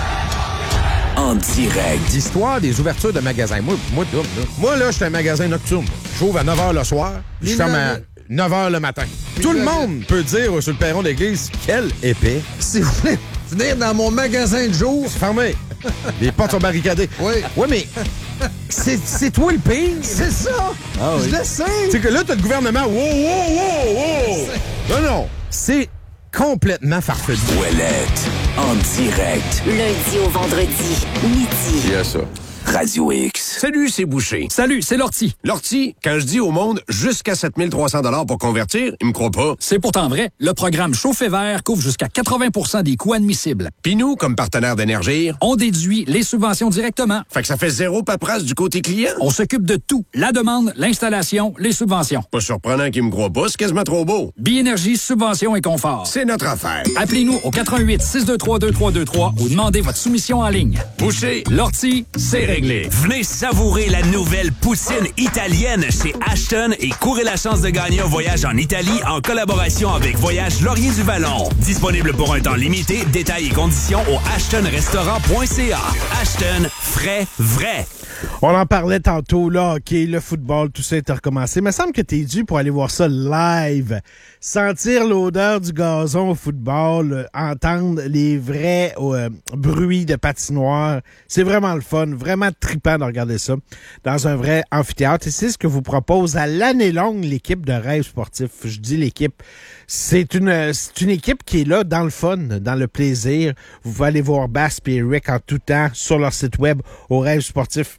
Speaker 20: En direct.
Speaker 22: D'histoire des ouvertures de magasins. Moi, moi, là, moi, là, je suis un magasin nocturne. J'ouvre à neuf heures le soir, je ferme à neuf heures le matin. Tout le monde peut dire sur le perron d'église, quel épais.
Speaker 1: Si vous voulez venir dans mon magasin de jour...
Speaker 22: C'est fermé. Les portes sont barricadées.
Speaker 1: Oui.
Speaker 22: Oui, mais c'est, c'est toi le pire.
Speaker 1: C'est ça.
Speaker 22: Ah, oui.
Speaker 1: Je le sais.
Speaker 22: C'est que là, t'as le gouvernement. Wow, wow, wow, wow. Non, non. C'est complètement farfelu.
Speaker 20: Ouellette. En direct.
Speaker 19: Lundi au vendredi, midi.
Speaker 22: Il y a ça.
Speaker 20: Radio X.
Speaker 23: Salut, c'est Boucher. Salut, c'est Lortie. Lortie, quand je dis au monde jusqu'à sept mille trois cents dollars pour convertir, ils me croient pas.
Speaker 24: C'est pourtant vrai. Le programme Chauffe et Vert couvre jusqu'à quatre-vingts pour cent des coûts admissibles.
Speaker 23: Puis nous, comme partenaire d'Énergir,
Speaker 24: on déduit les subventions directement.
Speaker 23: Fait que ça fait zéro paperasse du côté client.
Speaker 24: On s'occupe de tout. La demande, l'installation, les subventions.
Speaker 23: Pas surprenant qu'ils me croient pas, c'est quasiment trop beau.
Speaker 24: Biénergie, subvention et confort.
Speaker 23: C'est notre affaire.
Speaker 24: Appelez-nous au quatre un huit, six deux trois, deux trois deux trois ou demandez votre soumission en ligne.
Speaker 23: Boucher,
Speaker 24: Lortie, c'est réglé.
Speaker 20: Venez savourer la nouvelle poutine italienne chez Ashton et courez la chance de gagner un voyage en Italie en collaboration avec Voyage Laurier du Vallon. Disponible pour un temps limité. Détails et conditions au ashton restaurant point c a. Ashton, frais, vrai.
Speaker 2: On en parlait tantôt, là, hockey, le football, tout ça est recommencé. Il me semble que t'es dû pour aller voir ça live. Sentir l'odeur du gazon au football, euh, entendre les vrais euh, bruits de patinoire. C'est vraiment le fun, vraiment trippant de regarder ça dans un vrai amphithéâtre. Et c'est ce que vous propose à l'année longue l'équipe de Rêve Sportif. Je dis l'équipe. C'est une, c'est une équipe qui est là dans le fun, dans le plaisir. Vous pouvez aller voir Bass et Rick en tout temps sur leur site web au Rêve Sportif.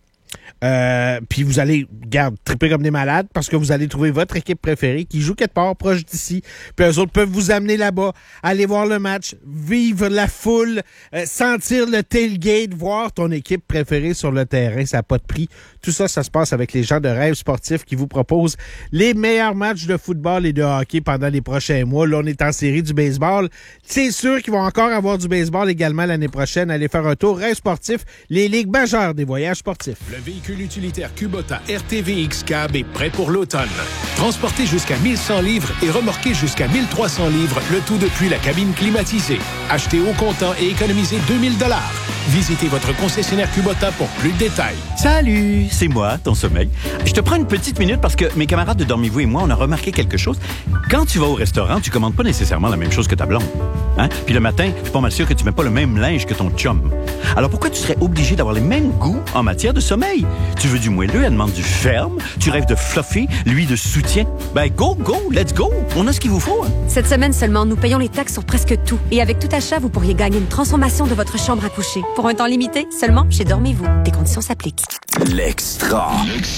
Speaker 2: Euh, puis vous allez, garde, triper comme des malades parce que vous allez trouver votre équipe préférée qui joue quelque part proche d'ici. Puis eux autres peuvent vous amener là-bas, aller voir le match, vivre la foule, euh, sentir le tailgate, voir ton équipe préférée sur le terrain. Ça n'a pas de prix. Tout ça, ça se passe avec les gens de Rêve Sportif qui vous proposent les meilleurs matchs de football et de hockey pendant les prochains mois. Là, on est en série du baseball. C'est sûr qu'ils vont encore avoir du baseball également l'année prochaine. Allez faire un tour. Rêve Sportif, les ligues majeures des voyages sportifs.
Speaker 25: Le véhicule utilitaire Kubota R T V X Cab est prêt pour l'automne. Transporté jusqu'à mille cent livres et remorqué jusqu'à mille trois cents livres, le tout depuis la cabine climatisée. Achetez au comptant et économisez deux mille dollars. Visitez votre concessionnaire Kubota pour plus de détails.
Speaker 26: Salut, c'est moi, ton sommeil. Je te prends une petite minute parce que mes camarades de Dormez-vous et moi, on a remarqué quelque chose. Quand tu vas au restaurant, tu commandes pas nécessairement la même chose que ta blonde. Hein? Puis le matin, je suis pas mal sûr que tu mets pas le même linge que ton chum. Alors pourquoi tu serais obligé d'avoir les mêmes goûts en matière de sommeil? Tu veux du moelleux, elle demande du ferme. Tu rêves de fluffy, lui de soutien. Ben go, go, let's go. On a ce qu'il vous faut. Hein?
Speaker 27: Cette semaine seulement, nous payons les taxes sur presque tout. Et avec tout achat, vous pourriez gagner une transformation de votre chambre à coucher. Pour un temps limité, seulement chez Dormez-vous. Des conditions s'appliquent.
Speaker 20: L'extra.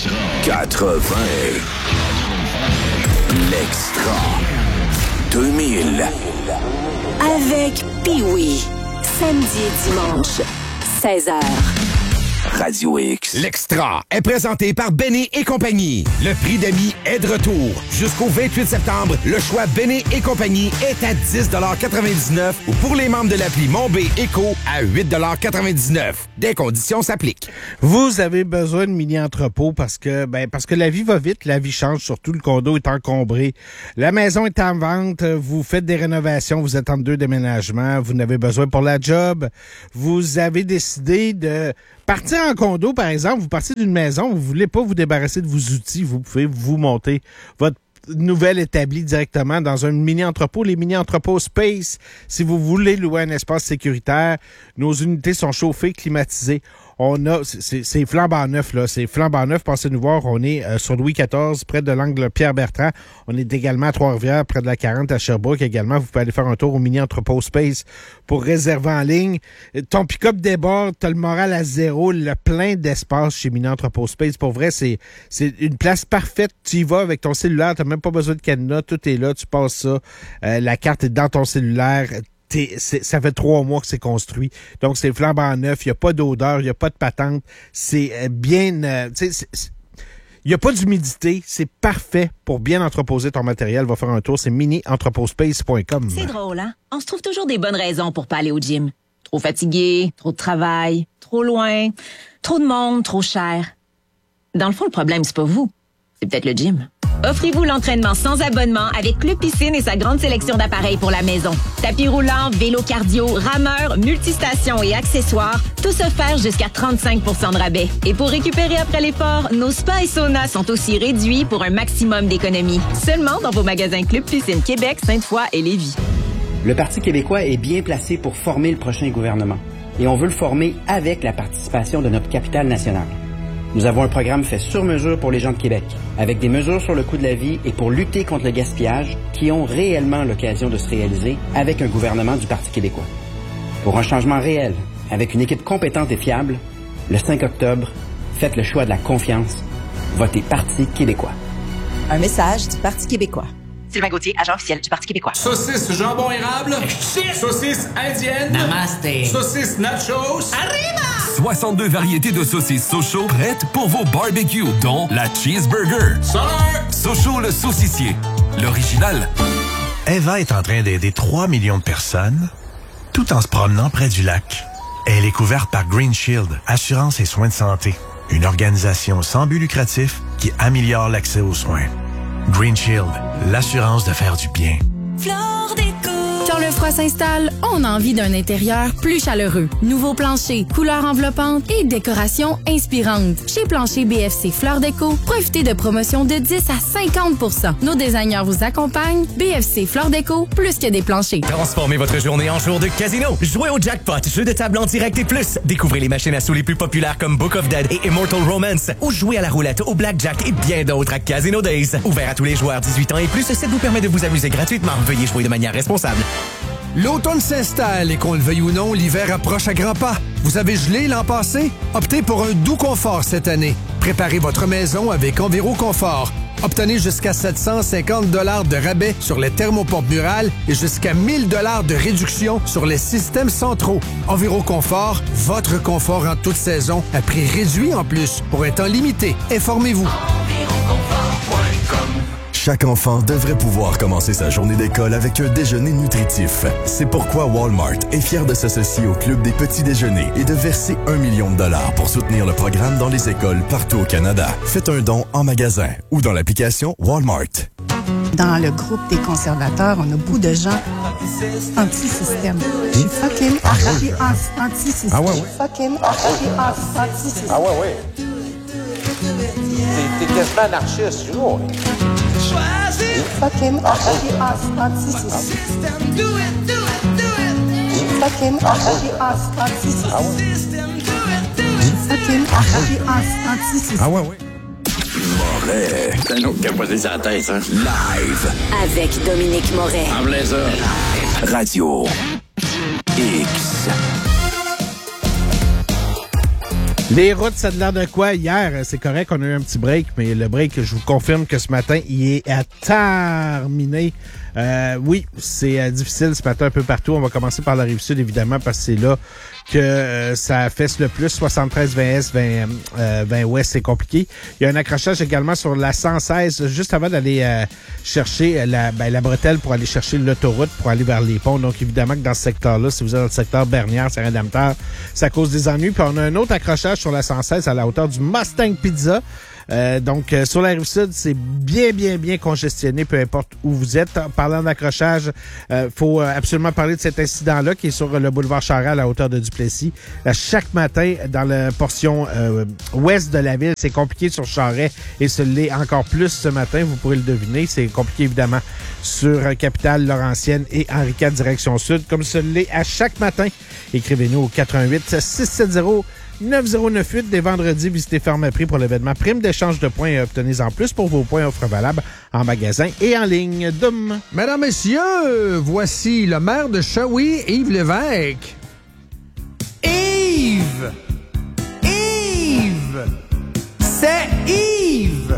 Speaker 20: quatre-vingts. L'extra. deux mille.
Speaker 19: Avec Pee-Wee. Samedi et dimanche, seize heures.
Speaker 21: Radio X.
Speaker 3: L'extra est présenté par Benny et compagnie. Le prix d'amis est de retour. Jusqu'au vingt-huit septembre, le choix Benny et compagnie est à dix quatre-vingt-dix-neuf ou pour les membres de l'appli Mon B Éco à huit quatre-vingt-dix-neuf. Des conditions s'appliquent.
Speaker 2: Vous avez besoin de mini-entrepôt parce que ben parce que la vie va vite, la vie change, surtout le condo est encombré. La maison est en vente, vous faites des rénovations, vous êtes en deux déménagements, vous n'avez besoin pour la job, vous avez décidé de partir en condo, par exemple, vous partez d'une maison, vous voulez pas vous débarrasser de vos outils, vous pouvez vous monter votre nouvelle établie directement dans un mini-entrepôt, les mini-entrepôts Space. Si vous voulez louer un espace sécuritaire, nos unités sont chauffées, climatisées. On a, c'est, c'est flambant neuf, là. C'est flambant neuf. Passez nous voir. On est euh, sur Louis quatorze, près de l'angle Pierre-Bertrand. On est également à Trois-Rivières, près de la quarante à Sherbrooke également. Vous pouvez aller faire un tour au mini-entrepôt Space pour réserver en ligne. Ton pick-up déborde, t'as le moral à zéro, le plein d'espace chez mini-entrepôt Space. Pour vrai, c'est, c'est une place parfaite. Tu y vas avec ton cellulaire, t'as même pas besoin de cadenas. Tout est là, tu passes ça. Euh, la carte est dans ton cellulaire. C'est, ça fait trois mois que c'est construit. Donc, c'est flambant neuf. Il n'y a pas d'odeur, il n'y a pas de patente. C'est bien... Euh, il n'y a pas d'humidité. C'est parfait pour bien entreposer ton matériel. Va faire un tour. C'est mini entrepôt space point com.
Speaker 4: C'est drôle, hein? On se trouve toujours des bonnes raisons pour pas aller au gym. Trop fatigué, trop de travail, trop loin, trop de monde, trop cher. Dans le fond, le problème, c'est pas vous. C'est peut-être le gym. Offrez-vous l'entraînement sans abonnement avec Club Piscine et sa grande sélection d'appareils pour la maison. Tapis roulant, vélo cardio, rameur, multistations et accessoires, tous offerts jusqu'à trente-cinq pour cent de rabais. Et pour récupérer après l'effort, nos spas et saunas sont aussi réduits pour un maximum d'économie. Seulement dans vos magasins Club Piscine Québec, Sainte-Foy et Lévis.
Speaker 5: Le Parti québécois est bien placé pour former le prochain gouvernement. Et on veut le former avec la participation de notre capitale nationale. Nous avons un programme fait sur mesure pour les gens de Québec, avec des mesures sur le coût de la vie et pour lutter contre le gaspillage qui ont réellement l'occasion de se réaliser avec un gouvernement du Parti québécois. Pour un changement réel, avec une équipe compétente et fiable, le cinq octobre, faites le choix de la confiance. Votez Parti québécois.
Speaker 6: Un message du Parti québécois.
Speaker 4: Sylvain Gauthier, agent officiel du Parti québécois.
Speaker 7: Saucisse jambon érable. Saucisse indienne.
Speaker 4: Namaste.
Speaker 7: Saucisse nachos.
Speaker 4: Arriba!
Speaker 8: soixante-deux variétés de saucisses Sochaux prêtes pour vos barbecues, dont la cheeseburger.
Speaker 7: Sir!
Speaker 8: Sochaux le saucissier. L'original.
Speaker 9: Eva est en train d'aider trois millions de personnes tout en se promenant près du lac. Elle est couverte par Green Shield, assurance et soins de santé. Une organisation sans but lucratif qui améliore l'accès aux soins. Green Shield, l'assurance de faire du bien.
Speaker 28: Quand le froid s'installe, on a envie d'un intérieur plus chaleureux. Nouveau plancher, couleurs enveloppantes et décorations inspirantes. Chez Plancher B F C Fleur Déco, profitez de promotions de dix à cinquante pour cent. Nos designers vous accompagnent. B F C Fleur Déco, plus que des planchers.
Speaker 29: Transformez votre journée en jour de casino. Jouez au jackpot, jeu de table en direct et plus. Découvrez les machines à sous les plus populaires comme Book of Dead et Immortal Romance. Ou jouez à la roulette, au blackjack et bien d'autres à Casino Days. Ouvert à tous les joueurs dix-huit ans et plus, ça vous permet de vous amuser gratuitement. Veuillez jouer de manière responsable.
Speaker 1: L'automne s'installe et qu'on le veuille ou non, l'hiver approche à grands pas. Vous avez gelé l'an passé? Optez pour un doux confort cette année. Préparez votre maison avec Enviro Confort. Obtenez jusqu'à sept cent cinquante dollars de rabais sur les thermopompes murales et jusqu'à mille dollars de réduction sur les systèmes centraux. Enviro Confort, votre confort en toute saison, à prix réduit en plus, pour un temps limité. Informez-vous.
Speaker 30: Chaque enfant devrait pouvoir commencer sa journée d'école avec un déjeuner nutritif. C'est pourquoi Walmart est fier de s'associer au Club des petits déjeuners et de verser un million de dollars pour soutenir le programme dans les écoles partout au Canada. Faites un don en magasin ou dans l'application Walmart.
Speaker 31: Dans le groupe des conservateurs, on a beaucoup de gens anti-système. Je suis fucking anti-système.
Speaker 22: Ah ouais, ouais.
Speaker 31: Je suis fucking anti-système.
Speaker 22: Ah ouais, ouais. T'es, t'es quasiment anarchiste, tu vois.
Speaker 31: Choisis fucking anti-système. Do it, do it, do it. Fucking anti-système.
Speaker 22: Ah ouais.
Speaker 31: Fucking anti-système.
Speaker 22: Ah ouais, ouais.
Speaker 21: Moret.
Speaker 8: C'est un autre qui a posé sa tête, hein.
Speaker 21: Live.
Speaker 27: Avec Dominique Moret.
Speaker 8: En blazer.
Speaker 21: Radio X.
Speaker 2: Les routes, ça a l'air de quoi? Hier, c'est correct, on a eu un petit break, mais le break, je vous confirme que ce matin, il est à terminer. Euh, oui, c'est euh, difficile ce matin un peu partout. On va commencer par la Rive-Sud, évidemment, parce que c'est là que euh, ça fesse le plus, soixante-treize vingt est, vingt, euh, vingt ouest, c'est compliqué. Il y a un accrochage également sur la cent seize, juste avant d'aller euh, chercher la, ben, la bretelle pour aller chercher l'autoroute, pour aller vers les ponts. Donc, évidemment que dans ce secteur-là, si vous êtes dans le secteur Bernière, Saint-Rédempteur, ça cause des ennuis. Puis on a un autre accrochage sur la cent seize à la hauteur du Mustang Pizza. Euh, donc, euh, sur la Rive-Sud, c'est bien, bien, bien congestionné, peu importe où vous êtes. En parlant d'accrochage, il euh, faut absolument parler de cet incident-là qui est sur le boulevard Charest à la hauteur de Duplessis. Là, chaque matin, dans la portion euh, ouest de la ville, c'est compliqué sur Charest et ce l'est encore plus ce matin, vous pourrez le deviner. C'est compliqué, évidemment, sur euh, Capitale, Laurentienne et Henri quatre, direction sud, comme ce l'est à chaque matin. Écrivez-nous au quatre un huit, six sept zéro, neuf zéro neuf huit. Dès vendredi, visitez Pharmaprix pour l'événement Prime d'échange de points et obtenez-en plus pour vos points offres valables en magasin et en ligne. Doum.
Speaker 1: Mesdames, Messieurs, voici le maire de Shawi, Yves Lévesque.
Speaker 10: Yves! Yves! C'est Yves!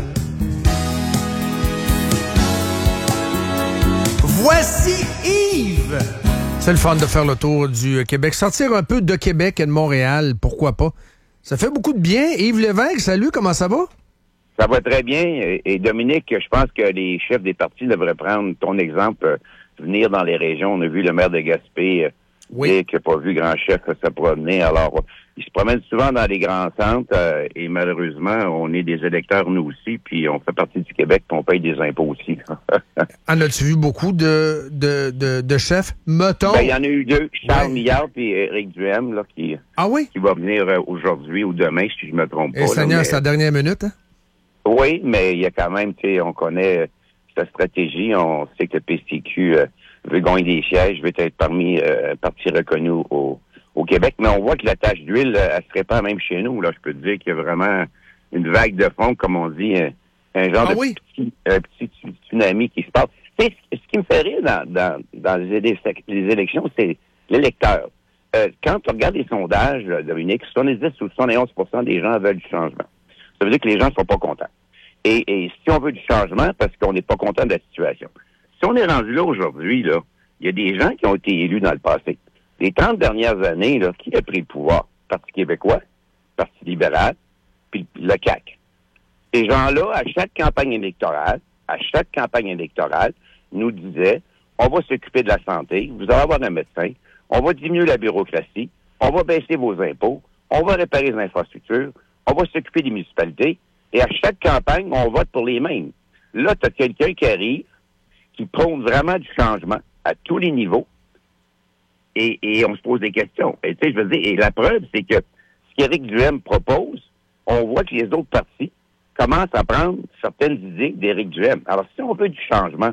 Speaker 10: Voici Yves!
Speaker 1: C'est le fun de faire le tour du Québec. Sortir un peu de Québec et de Montréal, pourquoi pas? Ça fait beaucoup de bien. Yves Lévesque, salut, comment ça va?
Speaker 11: Ça va très bien. Et Dominique, je pense que les chefs des partis devraient prendre ton exemple, euh, venir dans les régions. On a vu le maire de Gaspé euh,
Speaker 1: oui.
Speaker 11: dire qu'il n'a pas vu grand chef se promener. Alors, il se promène souvent dans les grands centres euh, et malheureusement, on est des électeurs nous aussi, puis on fait partie du Québec, puis on paye des impôts aussi.
Speaker 1: En as-tu vu beaucoup de, de, de, de chefs? Mettons.
Speaker 11: Ben, il y en a eu deux, Charles ouais. Millard et Éric Duhem, là, qui,
Speaker 1: ah oui?
Speaker 11: qui va venir euh, aujourd'hui ou demain, si je me trompe pas.
Speaker 1: Et Seigneur, c'est la dernière minute, hein?
Speaker 11: Oui, mais il y a quand même, tu sais, on connaît sa stratégie, on sait que le P C Q euh, veut gagner des sièges, veut être parmi euh, partis reconnus au, au Québec, mais on voit que la tache d'huile, elle se répand même chez nous, là, je peux te dire qu'il y a vraiment une vague de fond, comme on dit, un, un genre ah, de oui? petit, un petit tsunami qui se passe. Tu sais, ce qui me fait rire dans, dans, dans les, les élections, c'est l'électeur. Euh, quand on regarde les sondages, là, Dominique, soixante-dix ou soixante et onze pour cent des gens veulent du changement. Ça veut dire que les gens ne sont pas contents. Et, et si on veut du changement, parce qu'on n'est pas content de la situation. Si on est rendu là aujourd'hui, là, il y a des gens qui ont été élus dans le passé. Les trente dernières années, là, qui a pris le pouvoir? Parti québécois, Parti libéral, puis le C A Q. Ces gens-là, à chaque campagne électorale, à chaque campagne électorale, nous disaient, on va s'occuper de la santé, vous allez avoir un médecin, on va diminuer la bureaucratie, on va baisser vos impôts, on va réparer les infrastructures, on va s'occuper des municipalités, et à chaque campagne, on vote pour les mêmes. Là, tu as quelqu'un qui arrive, qui prône vraiment du changement à tous les niveaux, et, et on se pose des questions. Et tu sais, je veux dire, et la preuve, c'est que ce qu'Éric Duhem propose, on voit que les autres partis commencent à prendre certaines idées d'Éric Duhem. Alors, si on veut du changement,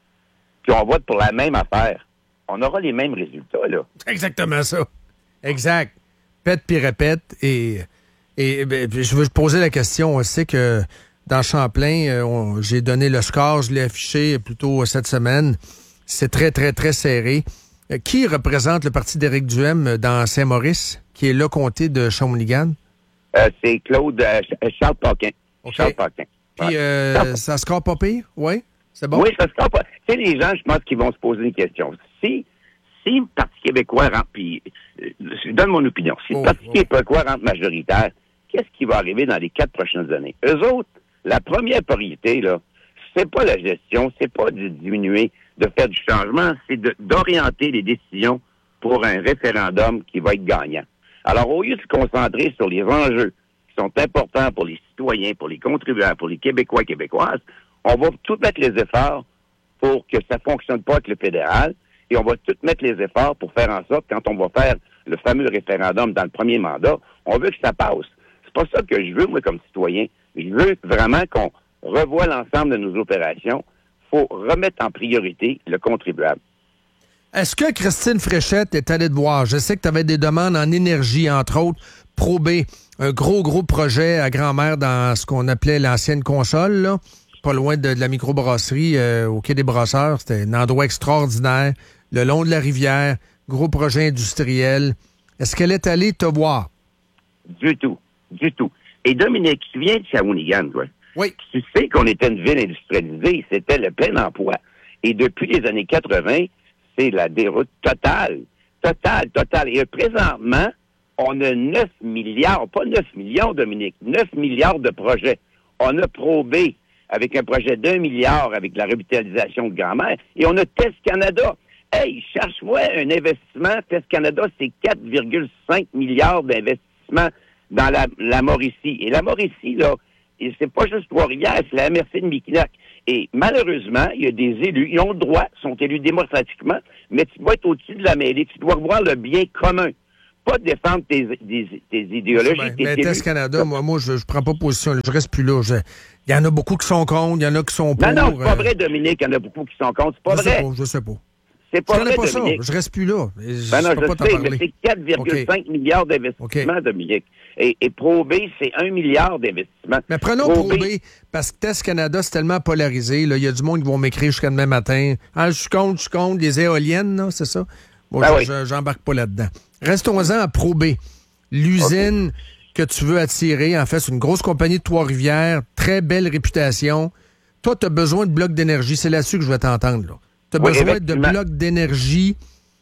Speaker 11: puis on vote pour la même affaire, on aura les mêmes résultats, là.
Speaker 1: Exactement ça. Exact. Pète puis répète, et... Et ben, je veux te poser la question. On sait que dans Champlain, euh, on, j'ai donné le score, je l'ai affiché plus tôt cette semaine. C'est très, très, très serré. Euh, qui représente le parti d'Éric Duhem dans Saint-Maurice, qui est le comté de Shawinigan?
Speaker 11: Euh, c'est Claude euh, Charles Paquin.
Speaker 1: Okay.
Speaker 11: Charles Paquin.
Speaker 1: Puis euh, Charles... ça score pas pire? Oui? C'est bon?
Speaker 11: Oui, ça score pas. Tu sais, les gens, je pense qu'ils vont se poser une question. Si, si le Parti québécois rentre, puis euh, je donne mon opinion, si oh, le Parti oh. québécois rentre majoritaire, qu'est-ce qui va arriver dans les quatre prochaines années? Eux autres, la première priorité, là, c'est pas la gestion, c'est pas de diminuer, de faire du changement, c'est de, d'orienter les décisions pour un référendum qui va être gagnant. Alors, au lieu de se concentrer sur les enjeux qui sont importants pour les citoyens, pour les contribuables, pour les Québécois et Québécoises, on va tout mettre les efforts pour que ça fonctionne pas avec le fédéral, et on va tout mettre les efforts pour faire en sorte, quand on va faire le fameux référendum dans le premier mandat, on veut que ça passe. C'est pas ça que je veux, moi, comme citoyen. Je veux vraiment qu'on revoie l'ensemble de nos opérations. Il faut remettre en priorité le contribuable.
Speaker 1: Est-ce que Christine Fréchette est allée te voir? Je sais que tu avais des demandes en énergie, entre autres, Pro B, un gros, gros projet à grand-mère dans ce qu'on appelait l'ancienne console, là, pas loin de, de la microbrasserie euh, au Quai des Brasseurs. C'était un endroit extraordinaire, le long de la rivière, gros projet industriel. Est-ce qu'elle est allée te voir?
Speaker 11: Du tout. Du tout. Et Dominique, tu viens de Shawinigan, toi.
Speaker 1: Oui.
Speaker 11: Tu sais qu'on était une ville industrialisée, c'était le plein emploi. Et depuis les années quatre-vingt, c'est la déroute totale. Totale, totale. Et présentement, On a neuf milliards, pas neuf millions, Dominique, neuf milliards de projets. On a Pro B avec un projet d'un milliard avec la revitalisation de grand-mère. Et on a Test Canada. Hey, cherche-moi un investissement. Test Canada, c'est quatre virgule cinq milliards d'investissements dans la, la Mauricie. Et la Mauricie, là, et c'est pas juste Trois-Rivières, c'est la M R C de Miquinac. Et malheureusement, il y a des élus, ils ont le droit, sont élus démocratiquement, mais tu dois être au-dessus de la mêlée. Tu dois voir le bien commun. Pas défendre tes, tes, tes idéologies.
Speaker 1: Ben,
Speaker 11: tes
Speaker 1: mais Test Canada, moi, moi je, je prends pas position. Je reste plus là. Il y en a beaucoup qui sont contre, il y en a qui sont pour.
Speaker 11: Non, non, c'est pas vrai, Dominique. Il y en a beaucoup qui sont contre. C'est pas
Speaker 1: je
Speaker 11: vrai.
Speaker 1: Sais pas, je sais pas.
Speaker 11: C'est pas
Speaker 1: je
Speaker 11: vrai,
Speaker 1: pas
Speaker 11: Dominique.
Speaker 1: Ça. Je reste plus là. Je
Speaker 11: ben non,
Speaker 1: peux
Speaker 11: je
Speaker 1: pas
Speaker 11: sais,
Speaker 1: t'en
Speaker 11: mais
Speaker 1: parler.
Speaker 11: c'est quatre virgule cinq okay. milliards d'investissements, okay. Dominique. Et, et Pro B, c'est un milliard d'investissements.
Speaker 1: Mais prenons Pro, Pro B, parce que Test Canada, c'est tellement polarisé. Il y a du monde qui vont m'écrire jusqu'à demain matin. Ah, je suis contre, je suis contre. Les éoliennes, là, c'est ça? Bon,
Speaker 11: ben
Speaker 1: je,
Speaker 11: oui.
Speaker 1: j'embarque pas là-dedans. Restons-en à Pro B. L'usine okay. que tu veux attirer, en fait, c'est une grosse compagnie de Trois-Rivières, très belle réputation. Toi, tu as besoin de blocs d'énergie. C'est là-dessus que je vais t'entendre, là. Tu as oui, besoin de blocs d'énergie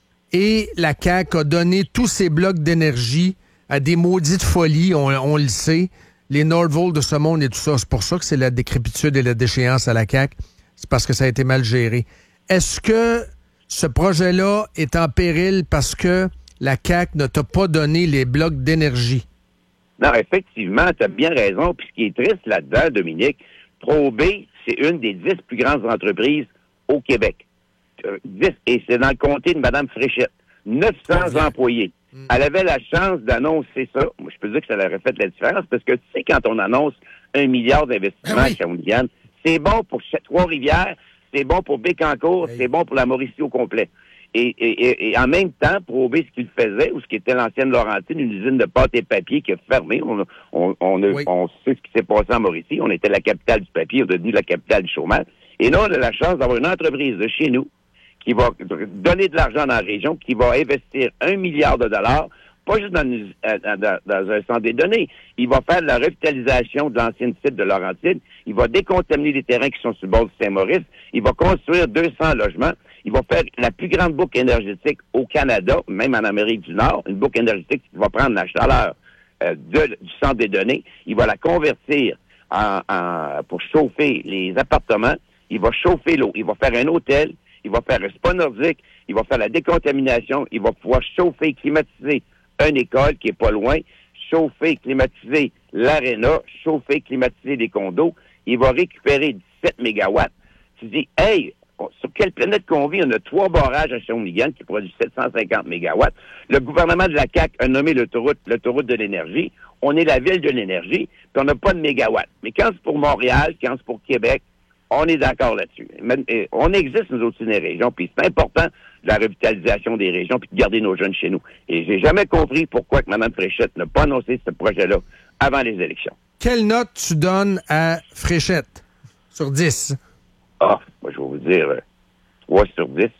Speaker 1: et la C A Q a donné tous ces blocs d'énergie à des maudites folies, on, on le sait, les Nordvolt de ce monde et tout ça. C'est pour ça que c'est la décrépitude et la déchéance à la C A Q. C'est parce que ça a été mal géré. Est-ce que ce projet-là est en péril parce que la C A Q ne t'a pas donné les blocs d'énergie?
Speaker 11: Non, effectivement, tu as bien raison. Puis ce qui est triste là-dedans, Dominique, Pro B, c'est une des dix plus grandes entreprises au Québec. dix, et c'est dans le comté de Mme Fréchette. neuf cents employés. Mm. Elle avait la chance d'annoncer ça. Moi, je peux dire que ça leur aurait fait la différence parce que tu sais, quand on annonce un milliard d'investissements ah oui. à Shawinigan, c'est bon pour Trois-Rivières, c'est bon pour Bécancour, oui. c'est bon pour la Mauricie au complet. Et, et, et, et en même temps, Pro B, ce qu'il faisait, ou ce qui était l'ancienne Laurentine, une usine de pâte et papier qui a fermé, on, on, on, a, oui. on sait ce qui s'est passé en Mauricie, on était la capitale du papier, on est devenu la capitale du chômage. Et là, on a la chance d'avoir une entreprise de chez nous qui va donner de l'argent dans la région, qui va investir un milliard de dollars, pas juste dans, une, dans, dans un centre des données. Il va faire de la revitalisation de l'ancien site de Laurentide. Il va décontaminer les terrains qui sont sur le bord du Saint-Maurice. Il va construire deux cents logements. Il va faire la plus grande boucle énergétique au Canada, même en Amérique du Nord, une boucle énergétique qui va prendre la chaleur euh, de, du centre des données. Il va la convertir en, en, pour chauffer les appartements. Il va chauffer l'eau. Il va faire un hôtel. Il va faire un spa nordique, il va faire la décontamination, il va pouvoir chauffer, climatiser une école qui est pas loin, chauffer, climatiser l'aréna, chauffer, climatiser les condos. Il va récupérer dix-sept mégawatts. Tu dis, hey, sur quelle planète qu'on vit? On a trois barrages à Shawinigan qui produisent sept cent cinquante mégawatts. Le gouvernement de la C A Q a nommé l'autoroute, l'autoroute de l'énergie. On est la ville de l'énergie, puis on n'a pas de mégawatts. Mais quand c'est pour Montréal, quand c'est pour Québec, on est d'accord là-dessus. On existe, nous autres, dans les régions, puis c'est important, la revitalisation des régions, puis de garder nos jeunes chez nous. Et j'ai jamais compris pourquoi que Mme Fréchette n'a pas annoncé ce projet-là avant les élections.
Speaker 1: Quelle note tu donnes à Fréchette sur dix?
Speaker 11: Ah, moi, je vais vous dire euh, trois sur dix,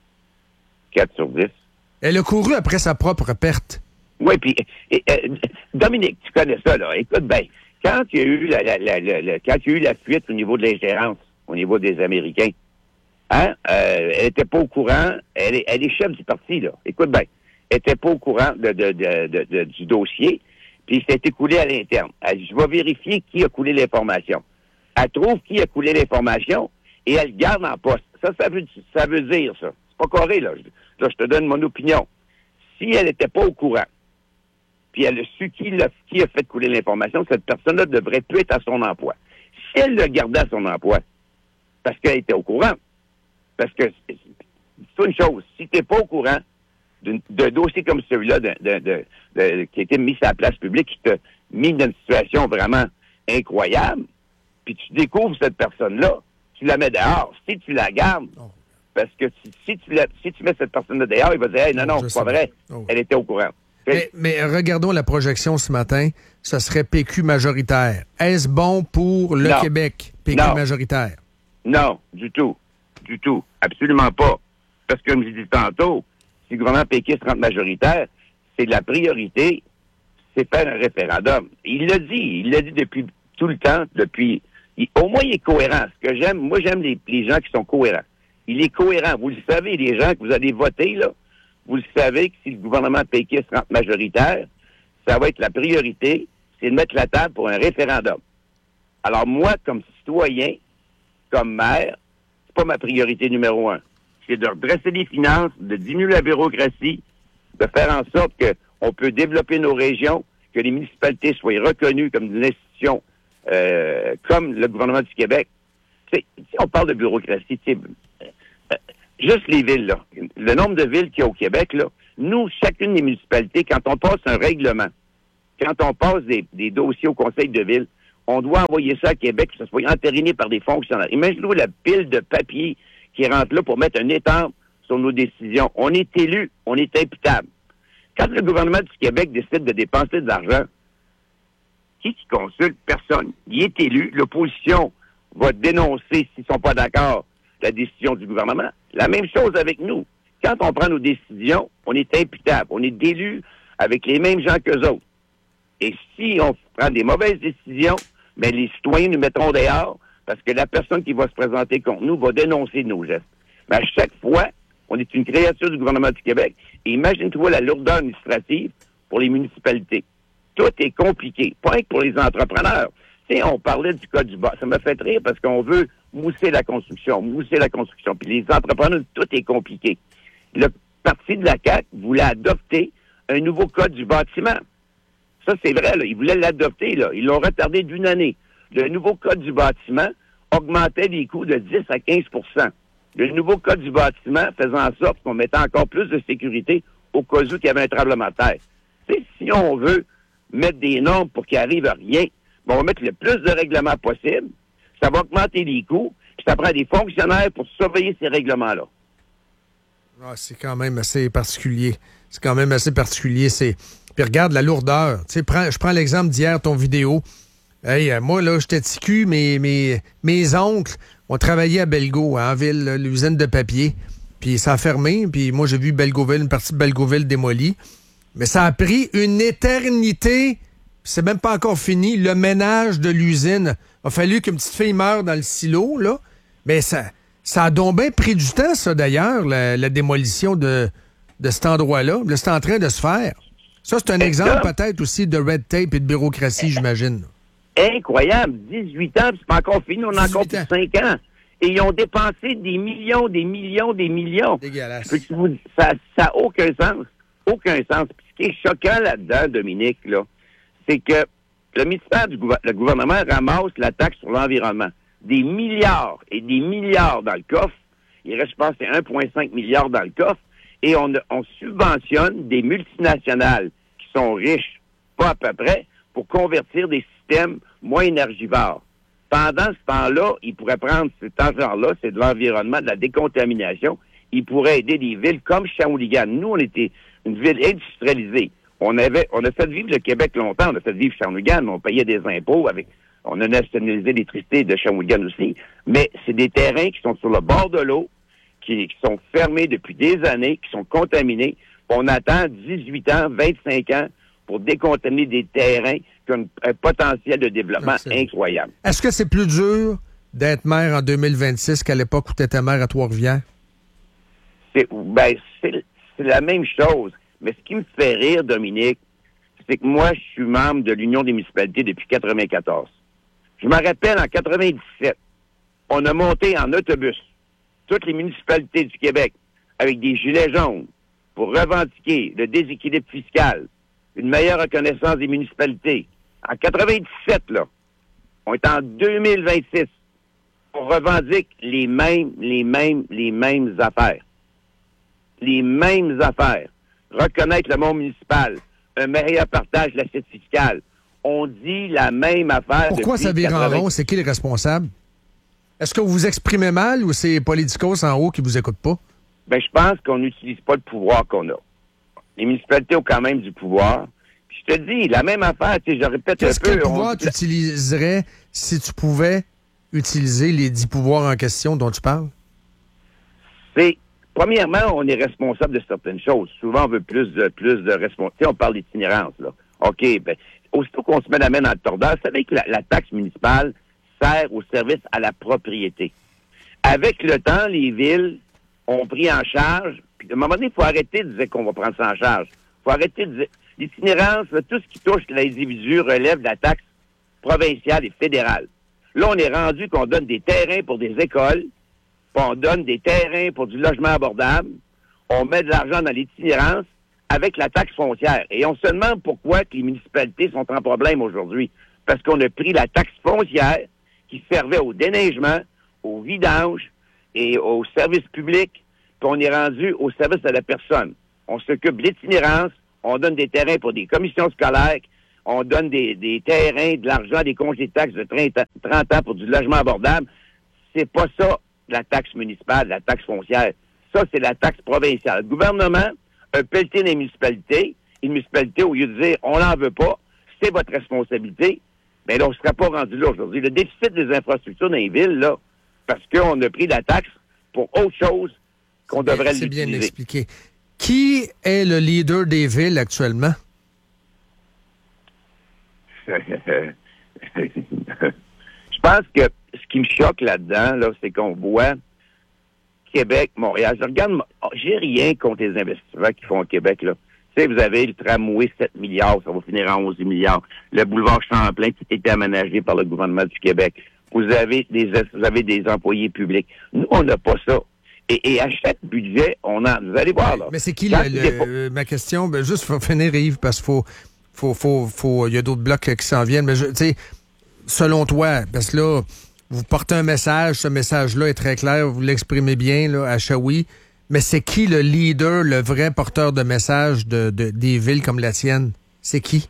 Speaker 11: quatre sur dix.
Speaker 1: Elle a couru après sa propre perte.
Speaker 11: Oui, puis, et, et, Dominique, tu connais ça, là. Écoute bien, quand il y a eu la, la, la, la, la, quand il y a eu la fuite au niveau de l'ingérence, au niveau des Américains, hein, euh, elle était pas au courant, elle est, elle est chef du parti, là. Écoute bien, elle était pas au courant de, de, de, de, de, du dossier, puis c'est écoulé à l'interne. Elle dit, je vais vérifier qui a coulé l'information. Elle trouve qui a coulé l'information et elle le garde en poste. Ça, ça veut, ça veut dire, ça. C'est pas correct, là. Là, je te donne mon opinion. Si elle n'était pas au courant, puis elle a su qui, l'a, qui a fait couler l'information, cette personne-là devrait plus être à son emploi. Si elle le gardait à son emploi, parce qu'elle était au courant, parce que c'est une chose, si tu n'es pas au courant d'un dossier comme celui-là de, de, de, de, qui a été mis sur la place publique, qui t'a mis dans une situation vraiment incroyable, puis tu découvres cette personne-là, tu la mets dehors. Si tu la gardes, oh. parce que si, si, tu la, si tu mets cette personne-là dehors, il va dire hey, « non, non, c'est pas vrai, oh. elle était au courant ».
Speaker 1: Mais, mais regardons la projection ce matin, ce serait P Q majoritaire. Est-ce bon pour le
Speaker 11: non.
Speaker 1: Québec, P Q
Speaker 11: non.
Speaker 1: majoritaire?
Speaker 11: Non, du tout. Du tout. Absolument pas. Parce que, comme je dis tantôt, si le gouvernement péquiste rentre majoritaire, c'est la priorité, c'est faire un référendum. Il l'a dit, il l'a dit depuis tout le temps, depuis... Il, au moins, il est cohérent. Ce que j'aime, moi, j'aime les, les gens qui sont cohérents. Il est cohérent. Vous le savez, les gens que vous allez voter, là, vous le savez que si le gouvernement péquiste rentre majoritaire, ça va être la priorité, c'est de mettre la table pour un référendum. Alors moi, comme citoyen, comme maire, c'est pas ma priorité numéro un. C'est de redresser les finances, de diminuer la bureaucratie, de faire en sorte qu'on peut développer nos régions, que les municipalités soient reconnues comme une institution euh, comme le gouvernement du Québec. T'sais, si on parle de bureaucratie, euh, juste les villes, là, le nombre de villes qu'il y a au Québec, là, nous, chacune des municipalités, quand on passe un règlement, quand on passe des, des dossiers au conseil de ville, on doit envoyer ça à Québec, que ça soit entériné par des fonctionnaires. Imaginez-vous la pile de papier qui rentre là pour mettre un étampe sur nos décisions. On est élu, on est imputable. Quand le gouvernement du Québec décide de dépenser de l'argent, qui qui consulte? Personne. Il est élu. L'opposition va dénoncer, s'ils ne sont pas d'accord, la décision du gouvernement. La même chose avec nous. Quand on prend nos décisions, on est imputable. On est élu avec les mêmes gens qu'eux autres. Et si on prend des mauvaises décisions, bien, les citoyens nous mettront dehors parce que la personne qui va se présenter contre nous va dénoncer nos gestes. Mais à chaque fois, on est une créature du gouvernement du Québec. Et imagine-toi la lourdeur administrative pour les municipalités. Tout est compliqué, pas que pour les entrepreneurs. Tu sais, on parlait du code du bâtiment. Ça m'a fait rire parce qu'on veut mousser la construction, mousser la construction. Puis les entrepreneurs, tout est compliqué. Le parti de la C A Q voulait adopter un nouveau code du bâtiment. Ça, c'est vrai, là. Ils voulaient l'adopter, là. Ils l'ont retardé d'une année. Le nouveau code du bâtiment augmentait les coûts de dix à quinze pour cent. Le nouveau code du bâtiment faisant en sorte qu'on mettait encore plus de sécurité au cas où il y avait un tremblement de terre. T'sais, si on veut mettre des normes pour qu'il arrive à rien, ben on va mettre le plus de règlements possible. Ça va augmenter les coûts, puis ça prend des fonctionnaires pour surveiller ces règlements-là.
Speaker 1: Ah, c'est quand même assez particulier. C'est quand même assez particulier. C'est... Puis regarde la lourdeur. Tu sais, prends, je prends l'exemple d'hier, ton vidéo. Hey, euh, moi, là, j'étais T Q, mes, mes, mes oncles ont travaillé à Belgo, hein, en ville, là, l'usine de papier. Puis ça a fermé. Puis moi, j'ai vu Belgoville, une partie de Belgoville démolie. Mais ça a pris une éternité. C'est même pas encore fini. Le ménage de l'usine. Il a fallu qu'une petite fille meure dans le silo, là. Mais ça, ça a donc bien pris du temps, ça, d'ailleurs, la, la démolition de, de cet endroit-là. Là, c'est en train de se faire. Ça, c'est un exemple peut-être aussi de red tape et de bureaucratie, j'imagine.
Speaker 11: Incroyable. dix-huit ans, puis c'est pas encore fini. On a encore plus de cinq ans. Et ils ont dépensé des millions, des millions, des millions.
Speaker 1: Dégueulasse.
Speaker 11: Ça n'a aucun sens. Aucun sens. Puis ce qui est choquant là-dedans, Dominique, là, c'est que le ministère du gouver- le gouvernement ramasse la taxe sur l'environnement. Des milliards et des milliards dans le coffre. Il reste, je pense, c'est un virgule cinq milliard dans le coffre. Et on, on subventionne des multinationales qui sont riches, pas à peu près, pour convertir des systèmes moins énergivores. Pendant ce temps-là, ils pourraient prendre cet argent-là, c'est de l'environnement, de la décontamination. Ils pourraient aider des villes comme Shawinigan. Nous, on était une ville industrialisée. On avait, on a fait vivre le Québec longtemps. On a fait vivre Shawinigan. On payait des impôts avec, on a nationalisé l'électricité de Shawinigan aussi. Mais c'est des terrains qui sont sur le bord de l'eau, qui, qui sont fermés depuis des années, qui sont contaminés. On attend dix-huit ans, vingt-cinq ans pour décontaminer des terrains qui ont un potentiel de développement
Speaker 1: Merci.
Speaker 11: incroyable.
Speaker 1: Est-ce que c'est plus dur d'être maire en deux mille vingt-six qu'à l'époque où tu étais maire à Trois-Rivières?
Speaker 11: C'est, ben, c'est, c'est la même chose. Mais ce qui me fait rire, Dominique, c'est que moi, je suis membre de l'Union des municipalités depuis quatre-vingt-quatorze. Je me rappelle, en quatre-vingt-dix-sept, on a monté en autobus toutes les municipalités du Québec avec des gilets jaunes pour revendiquer le déséquilibre fiscal, une meilleure reconnaissance des municipalités. En quatre-vingt-dix-sept, là, on est en deux mille vingt-six. On revendique les mêmes, les mêmes, les mêmes affaires. Les mêmes affaires. Reconnaître le monde municipal, un meilleur partage de l'assiette fiscale. On dit la même affaire.
Speaker 1: Pourquoi ça vire en rond? C'est qui les responsables? Est-ce que vous vous exprimez mal ou c'est politicos en haut qui vous écoutent pas?
Speaker 11: Ben, je pense qu'on n'utilise pas le pouvoir qu'on a. Les municipalités ont quand même du pouvoir. Puis je te dis, la même affaire, tu sais, je répète
Speaker 1: Qu'est-ce
Speaker 11: un peu.
Speaker 1: Quel pouvoir
Speaker 11: on...
Speaker 1: tu utiliserais si tu pouvais utiliser les dix pouvoirs en question dont tu parles?
Speaker 11: C'est, premièrement, on est responsable de certaines choses. Souvent, on veut plus de, plus de responsabilité. On parle d'itinérance, là. OK, ben, aussitôt qu'on se met la main dans le tordeur, vous savez que la, la taxe municipale sert au service à la propriété. Avec le temps, les villes ont pris en charge, puis à un moment donné, il faut arrêter de dire qu'on va prendre ça en charge. Il faut arrêter de dire... L'itinérance, là, tout ce qui touche l'individu relève de la taxe provinciale et fédérale. Là, on est rendu qu'on donne des terrains pour des écoles, puis on donne des terrains pour du logement abordable, on met de l'argent dans l'itinérance avec la taxe foncière. Et on se demande pourquoi que les municipalités sont en problème aujourd'hui. Parce qu'on a pris la taxe foncière qui servait au déneigement, au vidange et aux services publics, puis on est rendu au service de la personne. On s'occupe de l'itinérance, on donne des terrains pour des commissions scolaires, on donne des, des terrains, de l'argent, des congés de taxes de trente ans pour du logement abordable. C'est pas ça, la taxe municipale, la taxe foncière. Ça, c'est la taxe provinciale. Le gouvernement a pelleté les municipalités. Une municipalité, au lieu de dire, on n'en veut pas, c'est votre responsabilité, mais là, on ne serait pas rendu là aujourd'hui. Le déficit des infrastructures dans les villes, là, parce qu'on a pris la taxe pour autre chose qu'on devrait l'utiliser.
Speaker 1: C'est bien expliqué. Qui est le leader des villes actuellement?
Speaker 11: Je pense que ce qui me choque là-dedans, là, c'est qu'on voit Québec, Montréal. Je regarde, j'ai rien contre les investissements qu'ils font au Québec, là. Tu sais, vous avez le tramway, sept milliards, ça va finir à onze milliards. Le boulevard Champlain qui a été aménagé par le gouvernement du Québec. Vous avez des, vous avez des employés publics. Nous, on n'a pas ça. Et, et à chaque budget, on a, vous allez voir, là.
Speaker 1: Mais c'est qui, le, le, ma question, ben, juste pour finir, Yves, parce qu'il faut, faut, faut, faut, il y a d'autres blocs qui s'en viennent, mais tu sais, selon toi, parce que là, vous portez un message, ce message-là est très clair, vous l'exprimez bien, là, à Shawi, mais c'est qui le leader, le vrai porteur de message de, de, des villes comme la tienne? C'est qui?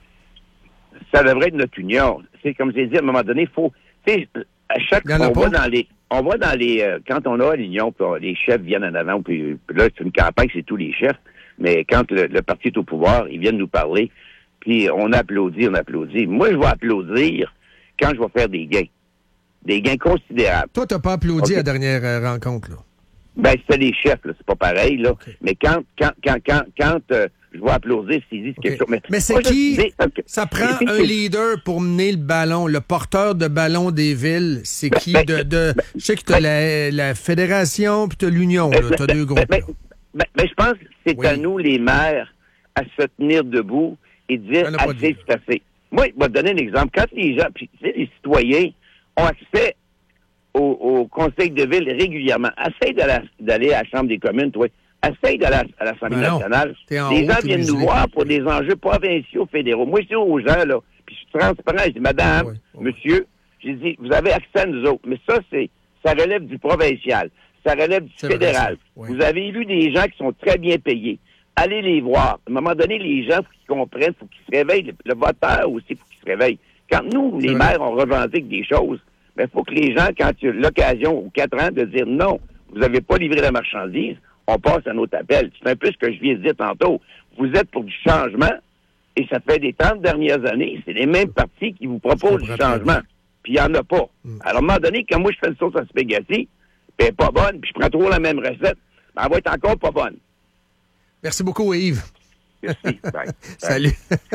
Speaker 11: Ça devrait être notre union. C'est comme j'ai dit, à un moment donné, il faut, tu sais, à chaque fois, on va dans les, on va dans les, euh, quand on a l'union, puis les chefs viennent en avant, puis, puis là, c'est une campagne, c'est tous les chefs, mais quand le, le parti est au pouvoir, ils viennent nous parler, puis on applaudit, on applaudit. Moi, je vais applaudir quand je vais faire des gains. Des gains considérables.
Speaker 1: Toi, t'as pas applaudi okay. à la dernière euh, rencontre, là?
Speaker 11: Ben, c'était les chefs, là. C'est pas pareil, là. Okay. Mais quand, quand, quand, quand, quand euh, je vais applaudir s'ils disent okay. quelque chose.
Speaker 1: Mais, mais c'est qui? Dis, okay. Ça prend un c'est... leader pour mener le ballon. Le porteur de ballon des villes, c'est ben, qui? Ben, de, de, ben, je sais que t'as ben, la, la fédération puis t'as l'union, ben, là. T'as ben, deux groupes.
Speaker 11: Ben, ben, ben, je pense que c'est oui. à nous, les maires, à se tenir debout et dire assez, c'est assez. Moi, je vais te donner un exemple. Quand les gens, puis tu sais, les citoyens ont accès au, au conseil de ville régulièrement. Essaye d'aller à la Chambre des communes, toi. Essaye d'aller à l'Assemblée ben nationale. Les haut, gens viennent nous voir pour des enjeux provinciaux, fédéraux. Moi, je dis aux gens, là, puis je suis transparent, je dis, madame, oui, oui. monsieur, j'ai dit, vous avez accès à nous autres. Mais ça, c'est, ça relève du provincial. Ça relève du c'est fédéral. Vrai, oui. Vous avez élu des gens qui sont très bien payés. Allez les voir. À un moment donné, les gens, il faut qu'ils comprennent, il faut qu'ils se réveillent. Le, le voteur aussi, il faut qu'il se réveille. Quand nous, les maires, on revendique des choses, mais il faut que les gens, quand il y a l'occasion, aux quatre ans, de dire non, vous n'avez pas livré la marchandise, on passe à notre appel. C'est un peu ce que je viens de dire tantôt. Vous êtes pour du changement, et ça fait des trente dernières années, c'est les mêmes partis qui vous proposent du changement. Puis il n'y en a pas. Mm. Alors, à un moment donné, quand moi je fais une sauce à spaghetti, puis elle n'est pas bonne, puis je prends toujours la même recette, ben, elle va être encore pas bonne.
Speaker 1: Merci beaucoup, Yves.
Speaker 11: Merci. Bye.
Speaker 1: Salut.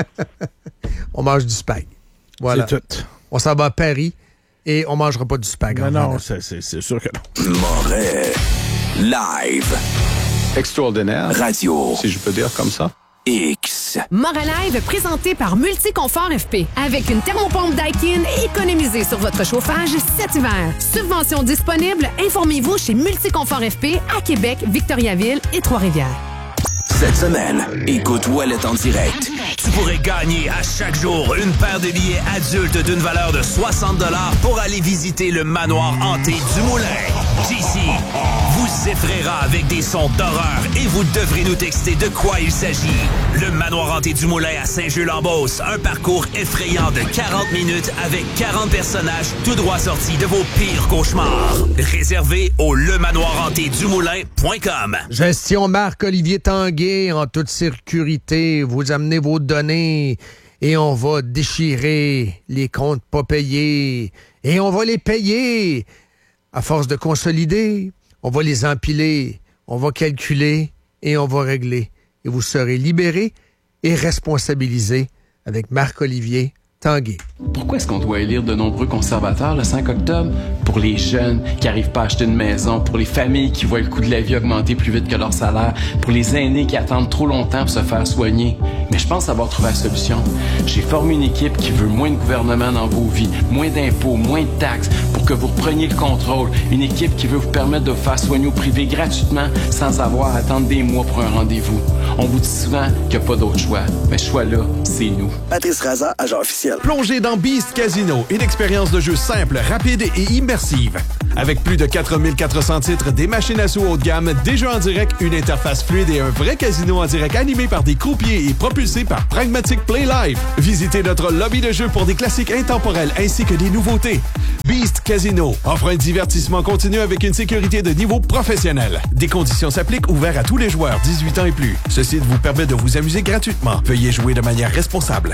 Speaker 1: On mange du spag. Voilà.
Speaker 2: C'est tout.
Speaker 1: On s'en va à Paris et on mangera pas du spag.
Speaker 2: Non, non, c'est, c'est, c'est sûr que non.
Speaker 20: Moret. Live.
Speaker 12: Extraordinaire.
Speaker 20: Radio.
Speaker 12: Si je peux dire comme ça.
Speaker 20: X.
Speaker 28: Moret Live présenté par Multiconfort F P. Avec une thermopompe Daikin, économisez sur votre chauffage cet hiver. Subvention disponible, informez-vous chez Multiconfort F P à Québec, Victoriaville et Trois-Rivières.
Speaker 20: Cette semaine, écoute Ouellet en direct. Tu pourrais gagner à chaque jour une paire de billets adultes d'une valeur de soixante dollars pour aller visiter le manoir hanté du Moulin. J C vous effraiera avec des sons d'horreur et vous devrez nous texter de quoi il s'agit. Le manoir hanté du Moulin à Saint-Jeu-Lambos, un parcours effrayant de quarante minutes avec quarante personnages tout droit sortis de vos pires cauchemars. Réservé au lemanoir hanté du moulin point com.
Speaker 1: Gestion Marc-Olivier Tanguay en toute sécurité. Vous amenez vos données et on va déchirer les comptes pas payés et on va les payer. À force de consolider, on va les empiler, on va calculer et on va régler. Et vous serez libérés et responsabilisés avec Marc-Olivier Tanguay.
Speaker 13: Pourquoi est-ce qu'on doit élire de nombreux conservateurs le cinq octobre? Pour les jeunes qui n'arrivent pas à acheter une maison, pour les familles qui voient le coût de la vie augmenter plus vite que leur salaire, pour les aînés qui attendent trop longtemps pour se faire soigner. Mais je pense avoir trouvé la solution. J'ai formé une équipe qui veut moins de gouvernement dans vos vies, moins d'impôts, moins de taxes, pour que vous repreniez le contrôle. Une équipe qui veut vous permettre de vous faire soigner au privé gratuitement sans avoir à attendre des mois pour un rendez-vous. On vous dit souvent qu'il n'y a pas d'autre choix. Mais ce choix-là, c'est nous.
Speaker 14: Patrice Raza, agent officiel.
Speaker 15: Plongez dans Beast Casino, une expérience de jeu simple, rapide et immersive. Avec plus de quatre mille quatre cents titres, des machines à sous haut de gamme, des jeux en direct, une interface fluide et un vrai casino en direct animé par des croupiers et propulsé par Pragmatic Play Live. Visitez notre lobby de jeu pour des classiques intemporels ainsi que des nouveautés. Beast Casino offre un divertissement continu avec une sécurité de niveau professionnel. Des conditions s'appliquent, ouverts à tous les joueurs dix-huit ans et plus. Ce site vous permet de vous amuser gratuitement. Veuillez jouer de manière responsable.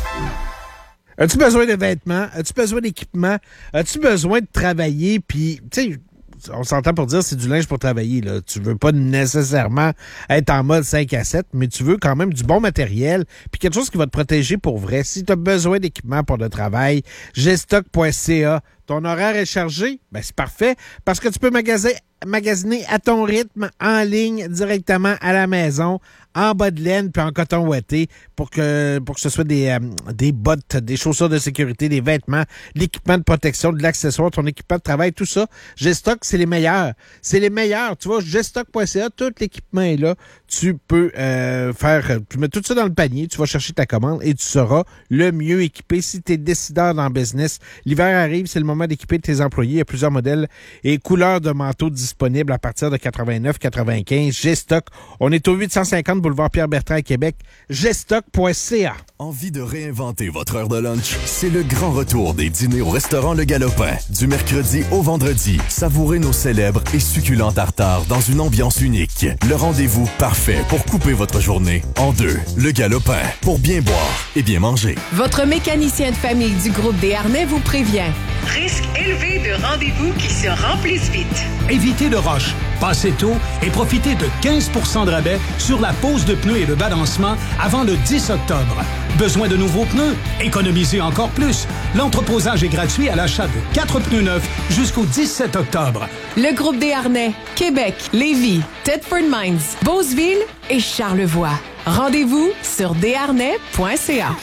Speaker 2: As-tu besoin de vêtements? As-tu besoin d'équipement? As-tu besoin de travailler? Puis, tu sais, on s'entend pour dire c'est du linge pour travailler, là. Tu veux pas nécessairement être en mode cinq à sept, mais tu veux quand même du bon matériel puis quelque chose qui va te protéger pour vrai. Si tu as besoin d'équipement pour le travail, G-Stock point C A. Ton horaire est chargé? Ben, c'est parfait parce que tu peux magasiner, magasiner à ton rythme, en ligne, directement à la maison, en bas de laine puis en coton ouaté pour que pour que ce soit des, euh, des bottes, des chaussures de sécurité, des vêtements, de l'équipement de protection, de l'accessoire, ton équipement de travail, tout ça. G-Stock, c'est les meilleurs. C'est les meilleurs. Tu vois, G-Stock point C A, tout l'équipement est là. Tu peux euh, faire, tu mets tout ça dans le panier, tu vas chercher ta commande et tu seras le mieux équipé. Si tu es décideur dans le business, l'hiver arrive, c'est le moment d'équiper tes employés. Il y a plusieurs modèles et couleurs de manteaux disponibles à partir de quatre-vingt-neuf quatre-vingt-quinze. G-Stock, on est au huit cent cinquante boulevard Pierre-Bertrand à Québec. G-Stock point C A.
Speaker 30: Envie de réinventer votre heure de lunch? C'est le grand retour des dîners au restaurant Le Galopin. Du mercredi au vendredi, savourez nos célèbres et succulents tartares dans une ambiance unique. Le rendez-vous parfait pour couper votre journée en deux. Le Galopin, pour bien boire et bien manger.
Speaker 16: Votre mécanicien de famille du groupe Desharnais vous prévient.
Speaker 17: Risque élevé de rendez-vous qui se remplissent vite.
Speaker 18: Évitez le rush, passez tôt et profitez de quinze pour cent de rabais sur la pose de pneus et le balancement avant le dix octobre. Besoin de nouveaux pneus? Économisez encore plus. L'entreposage est gratuit à l'achat de quatre pneus neufs jusqu'au dix-sept octobre.
Speaker 16: Le groupe Desharnais, Québec, Lévis, Thetford Mines, Beauceville et Charlevoix. Rendez-vous sur desharnais point C A.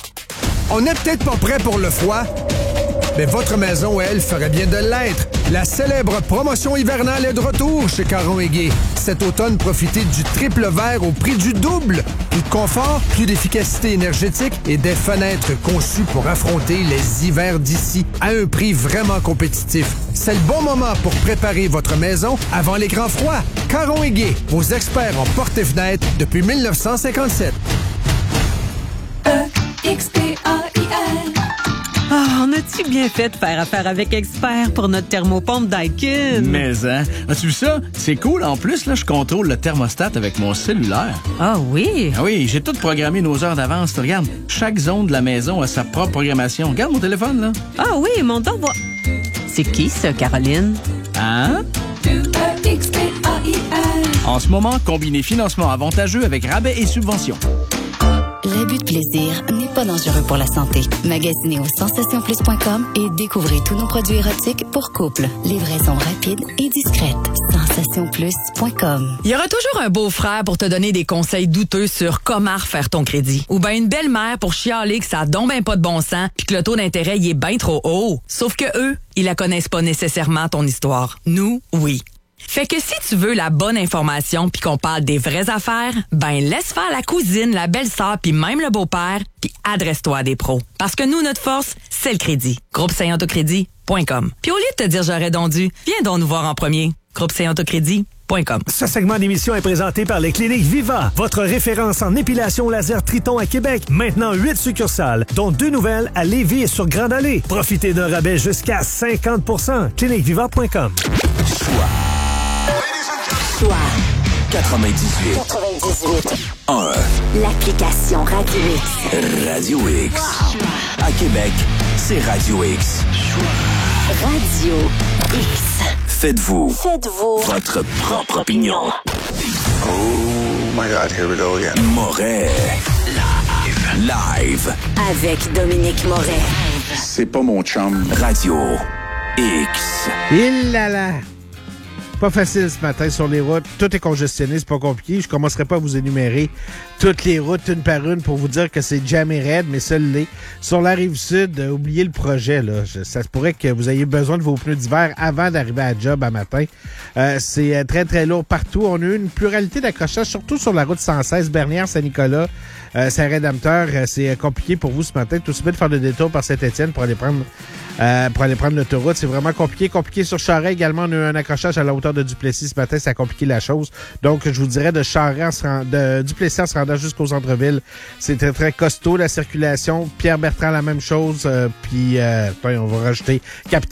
Speaker 1: On n'est peut-être pas prêt pour le froid, mais votre maison, elle, ferait bien de l'être. La célèbre promotion hivernale est de retour chez Caron et Guay. Cet automne, profitez du triple vert au prix du double. Plus de confort, plus d'efficacité énergétique et des fenêtres conçues pour affronter les hivers d'ici à un prix vraiment compétitif. C'est le bon moment pour préparer votre maison avant les grands froids. Caron et Guay, vos experts en portes et fenêtres depuis dix-neuf cent cinquante-sept.
Speaker 19: E X P A I L.
Speaker 23: Oh, on a-tu bien fait de faire affaire avec Expert pour notre thermopompe Daikin?
Speaker 21: Mais, hein? As-tu vu ça? C'est cool. En plus, là, je contrôle le thermostat avec mon cellulaire.
Speaker 23: Ah oui?
Speaker 21: Ah oui, j'ai tout programmé nos heures d'avance. Regarde, chaque zone de la maison a sa propre programmation. Regarde mon téléphone, là.
Speaker 23: Ah oui, mon temps va... C'est qui, ça, Caroline?
Speaker 21: Hein?
Speaker 19: E X P A I L.
Speaker 21: En ce moment, combinez financement avantageux avec rabais et subventions.
Speaker 24: L'abus de plaisir n'est pas dangereux pour la santé. Magasinez au sensation plus point com et découvrez tous nos produits érotiques pour couple. Livraison rapide et discrète. sensation plus point com.
Speaker 25: Il y aura toujours un beau-frère pour te donner des conseils douteux sur comment refaire ton crédit. Ou bien une belle-mère pour chialer que ça a donc ben pas de bon sens puis que le taux d'intérêt y est bien trop haut. Sauf que eux, ils la connaissent pas nécessairement ton histoire. Nous, oui. Fait que si tu veux la bonne information puis qu'on parle des vraies affaires, ben laisse faire la cousine, la belle-sœur puis même le beau-père puis adresse-toi à des pros. Parce que nous, notre force, c'est le crédit. groupe saint autocrédit point com. Puis au lieu de te dire j'aurais donc dû, viens donc nous voir en premier. groupe saint autocrédit point com.
Speaker 26: Ce segment d'émission est présenté par les cliniques Viva, votre référence en épilation laser Triton à Québec. Maintenant huit succursales, dont deux nouvelles à Lévis et sur Grande Allée. Profitez d'un rabais jusqu'à cinquante pour cent. clinique viva point com.
Speaker 19: Choix
Speaker 21: quatre-vingt-dix-huit.
Speaker 19: quatre-vingt-dix-huit.
Speaker 21: un.
Speaker 19: L'application Radio X.
Speaker 21: Radio X. Wow. À Québec, c'est Radio X.
Speaker 19: Radio X.
Speaker 21: Faites-vous.
Speaker 19: Faites-vous.
Speaker 21: Votre propre opinion.
Speaker 12: Oh my God, here we go again.
Speaker 21: Moret.
Speaker 20: live.
Speaker 24: Avec Dominique Moret.
Speaker 21: C'est pas mon chum.
Speaker 20: Radio X.
Speaker 2: Il là là. Pas facile ce matin sur les routes. Tout est congestionné, c'est pas compliqué. Je commencerai pas à vous énumérer toutes les routes une par une pour vous dire que c'est jamais raide, mais seul l'est. Sur la rive sud, euh, oubliez le projet. Là. Je, ça se pourrait que vous ayez besoin de vos pneus d'hiver avant d'arriver à la job à matin. Euh, c'est euh, très, très lourd partout. On a eu une pluralité d'accrochages, surtout sur la route cent seize, Bernière-Saint-Nicolas. Euh, Saint-Rédempteur, euh, c'est euh, compliqué pour vous ce matin. Tout aussi bien de faire le détour par Saint-Étienne pour aller prendre euh, pour aller prendre l'autoroute. C'est vraiment compliqué. Compliqué sur Charest également. On a eu un accrochage à la hauteur de Duplessis ce matin. Ça a compliqué la chose. Donc, je vous dirais de Charest en se rend, de Duplessis en se rendant jusqu'au centre-ville. C'est très, très costaud la circulation. Pierre-Bertrand, la même chose. Euh, puis, euh, on va rajouter Capitaine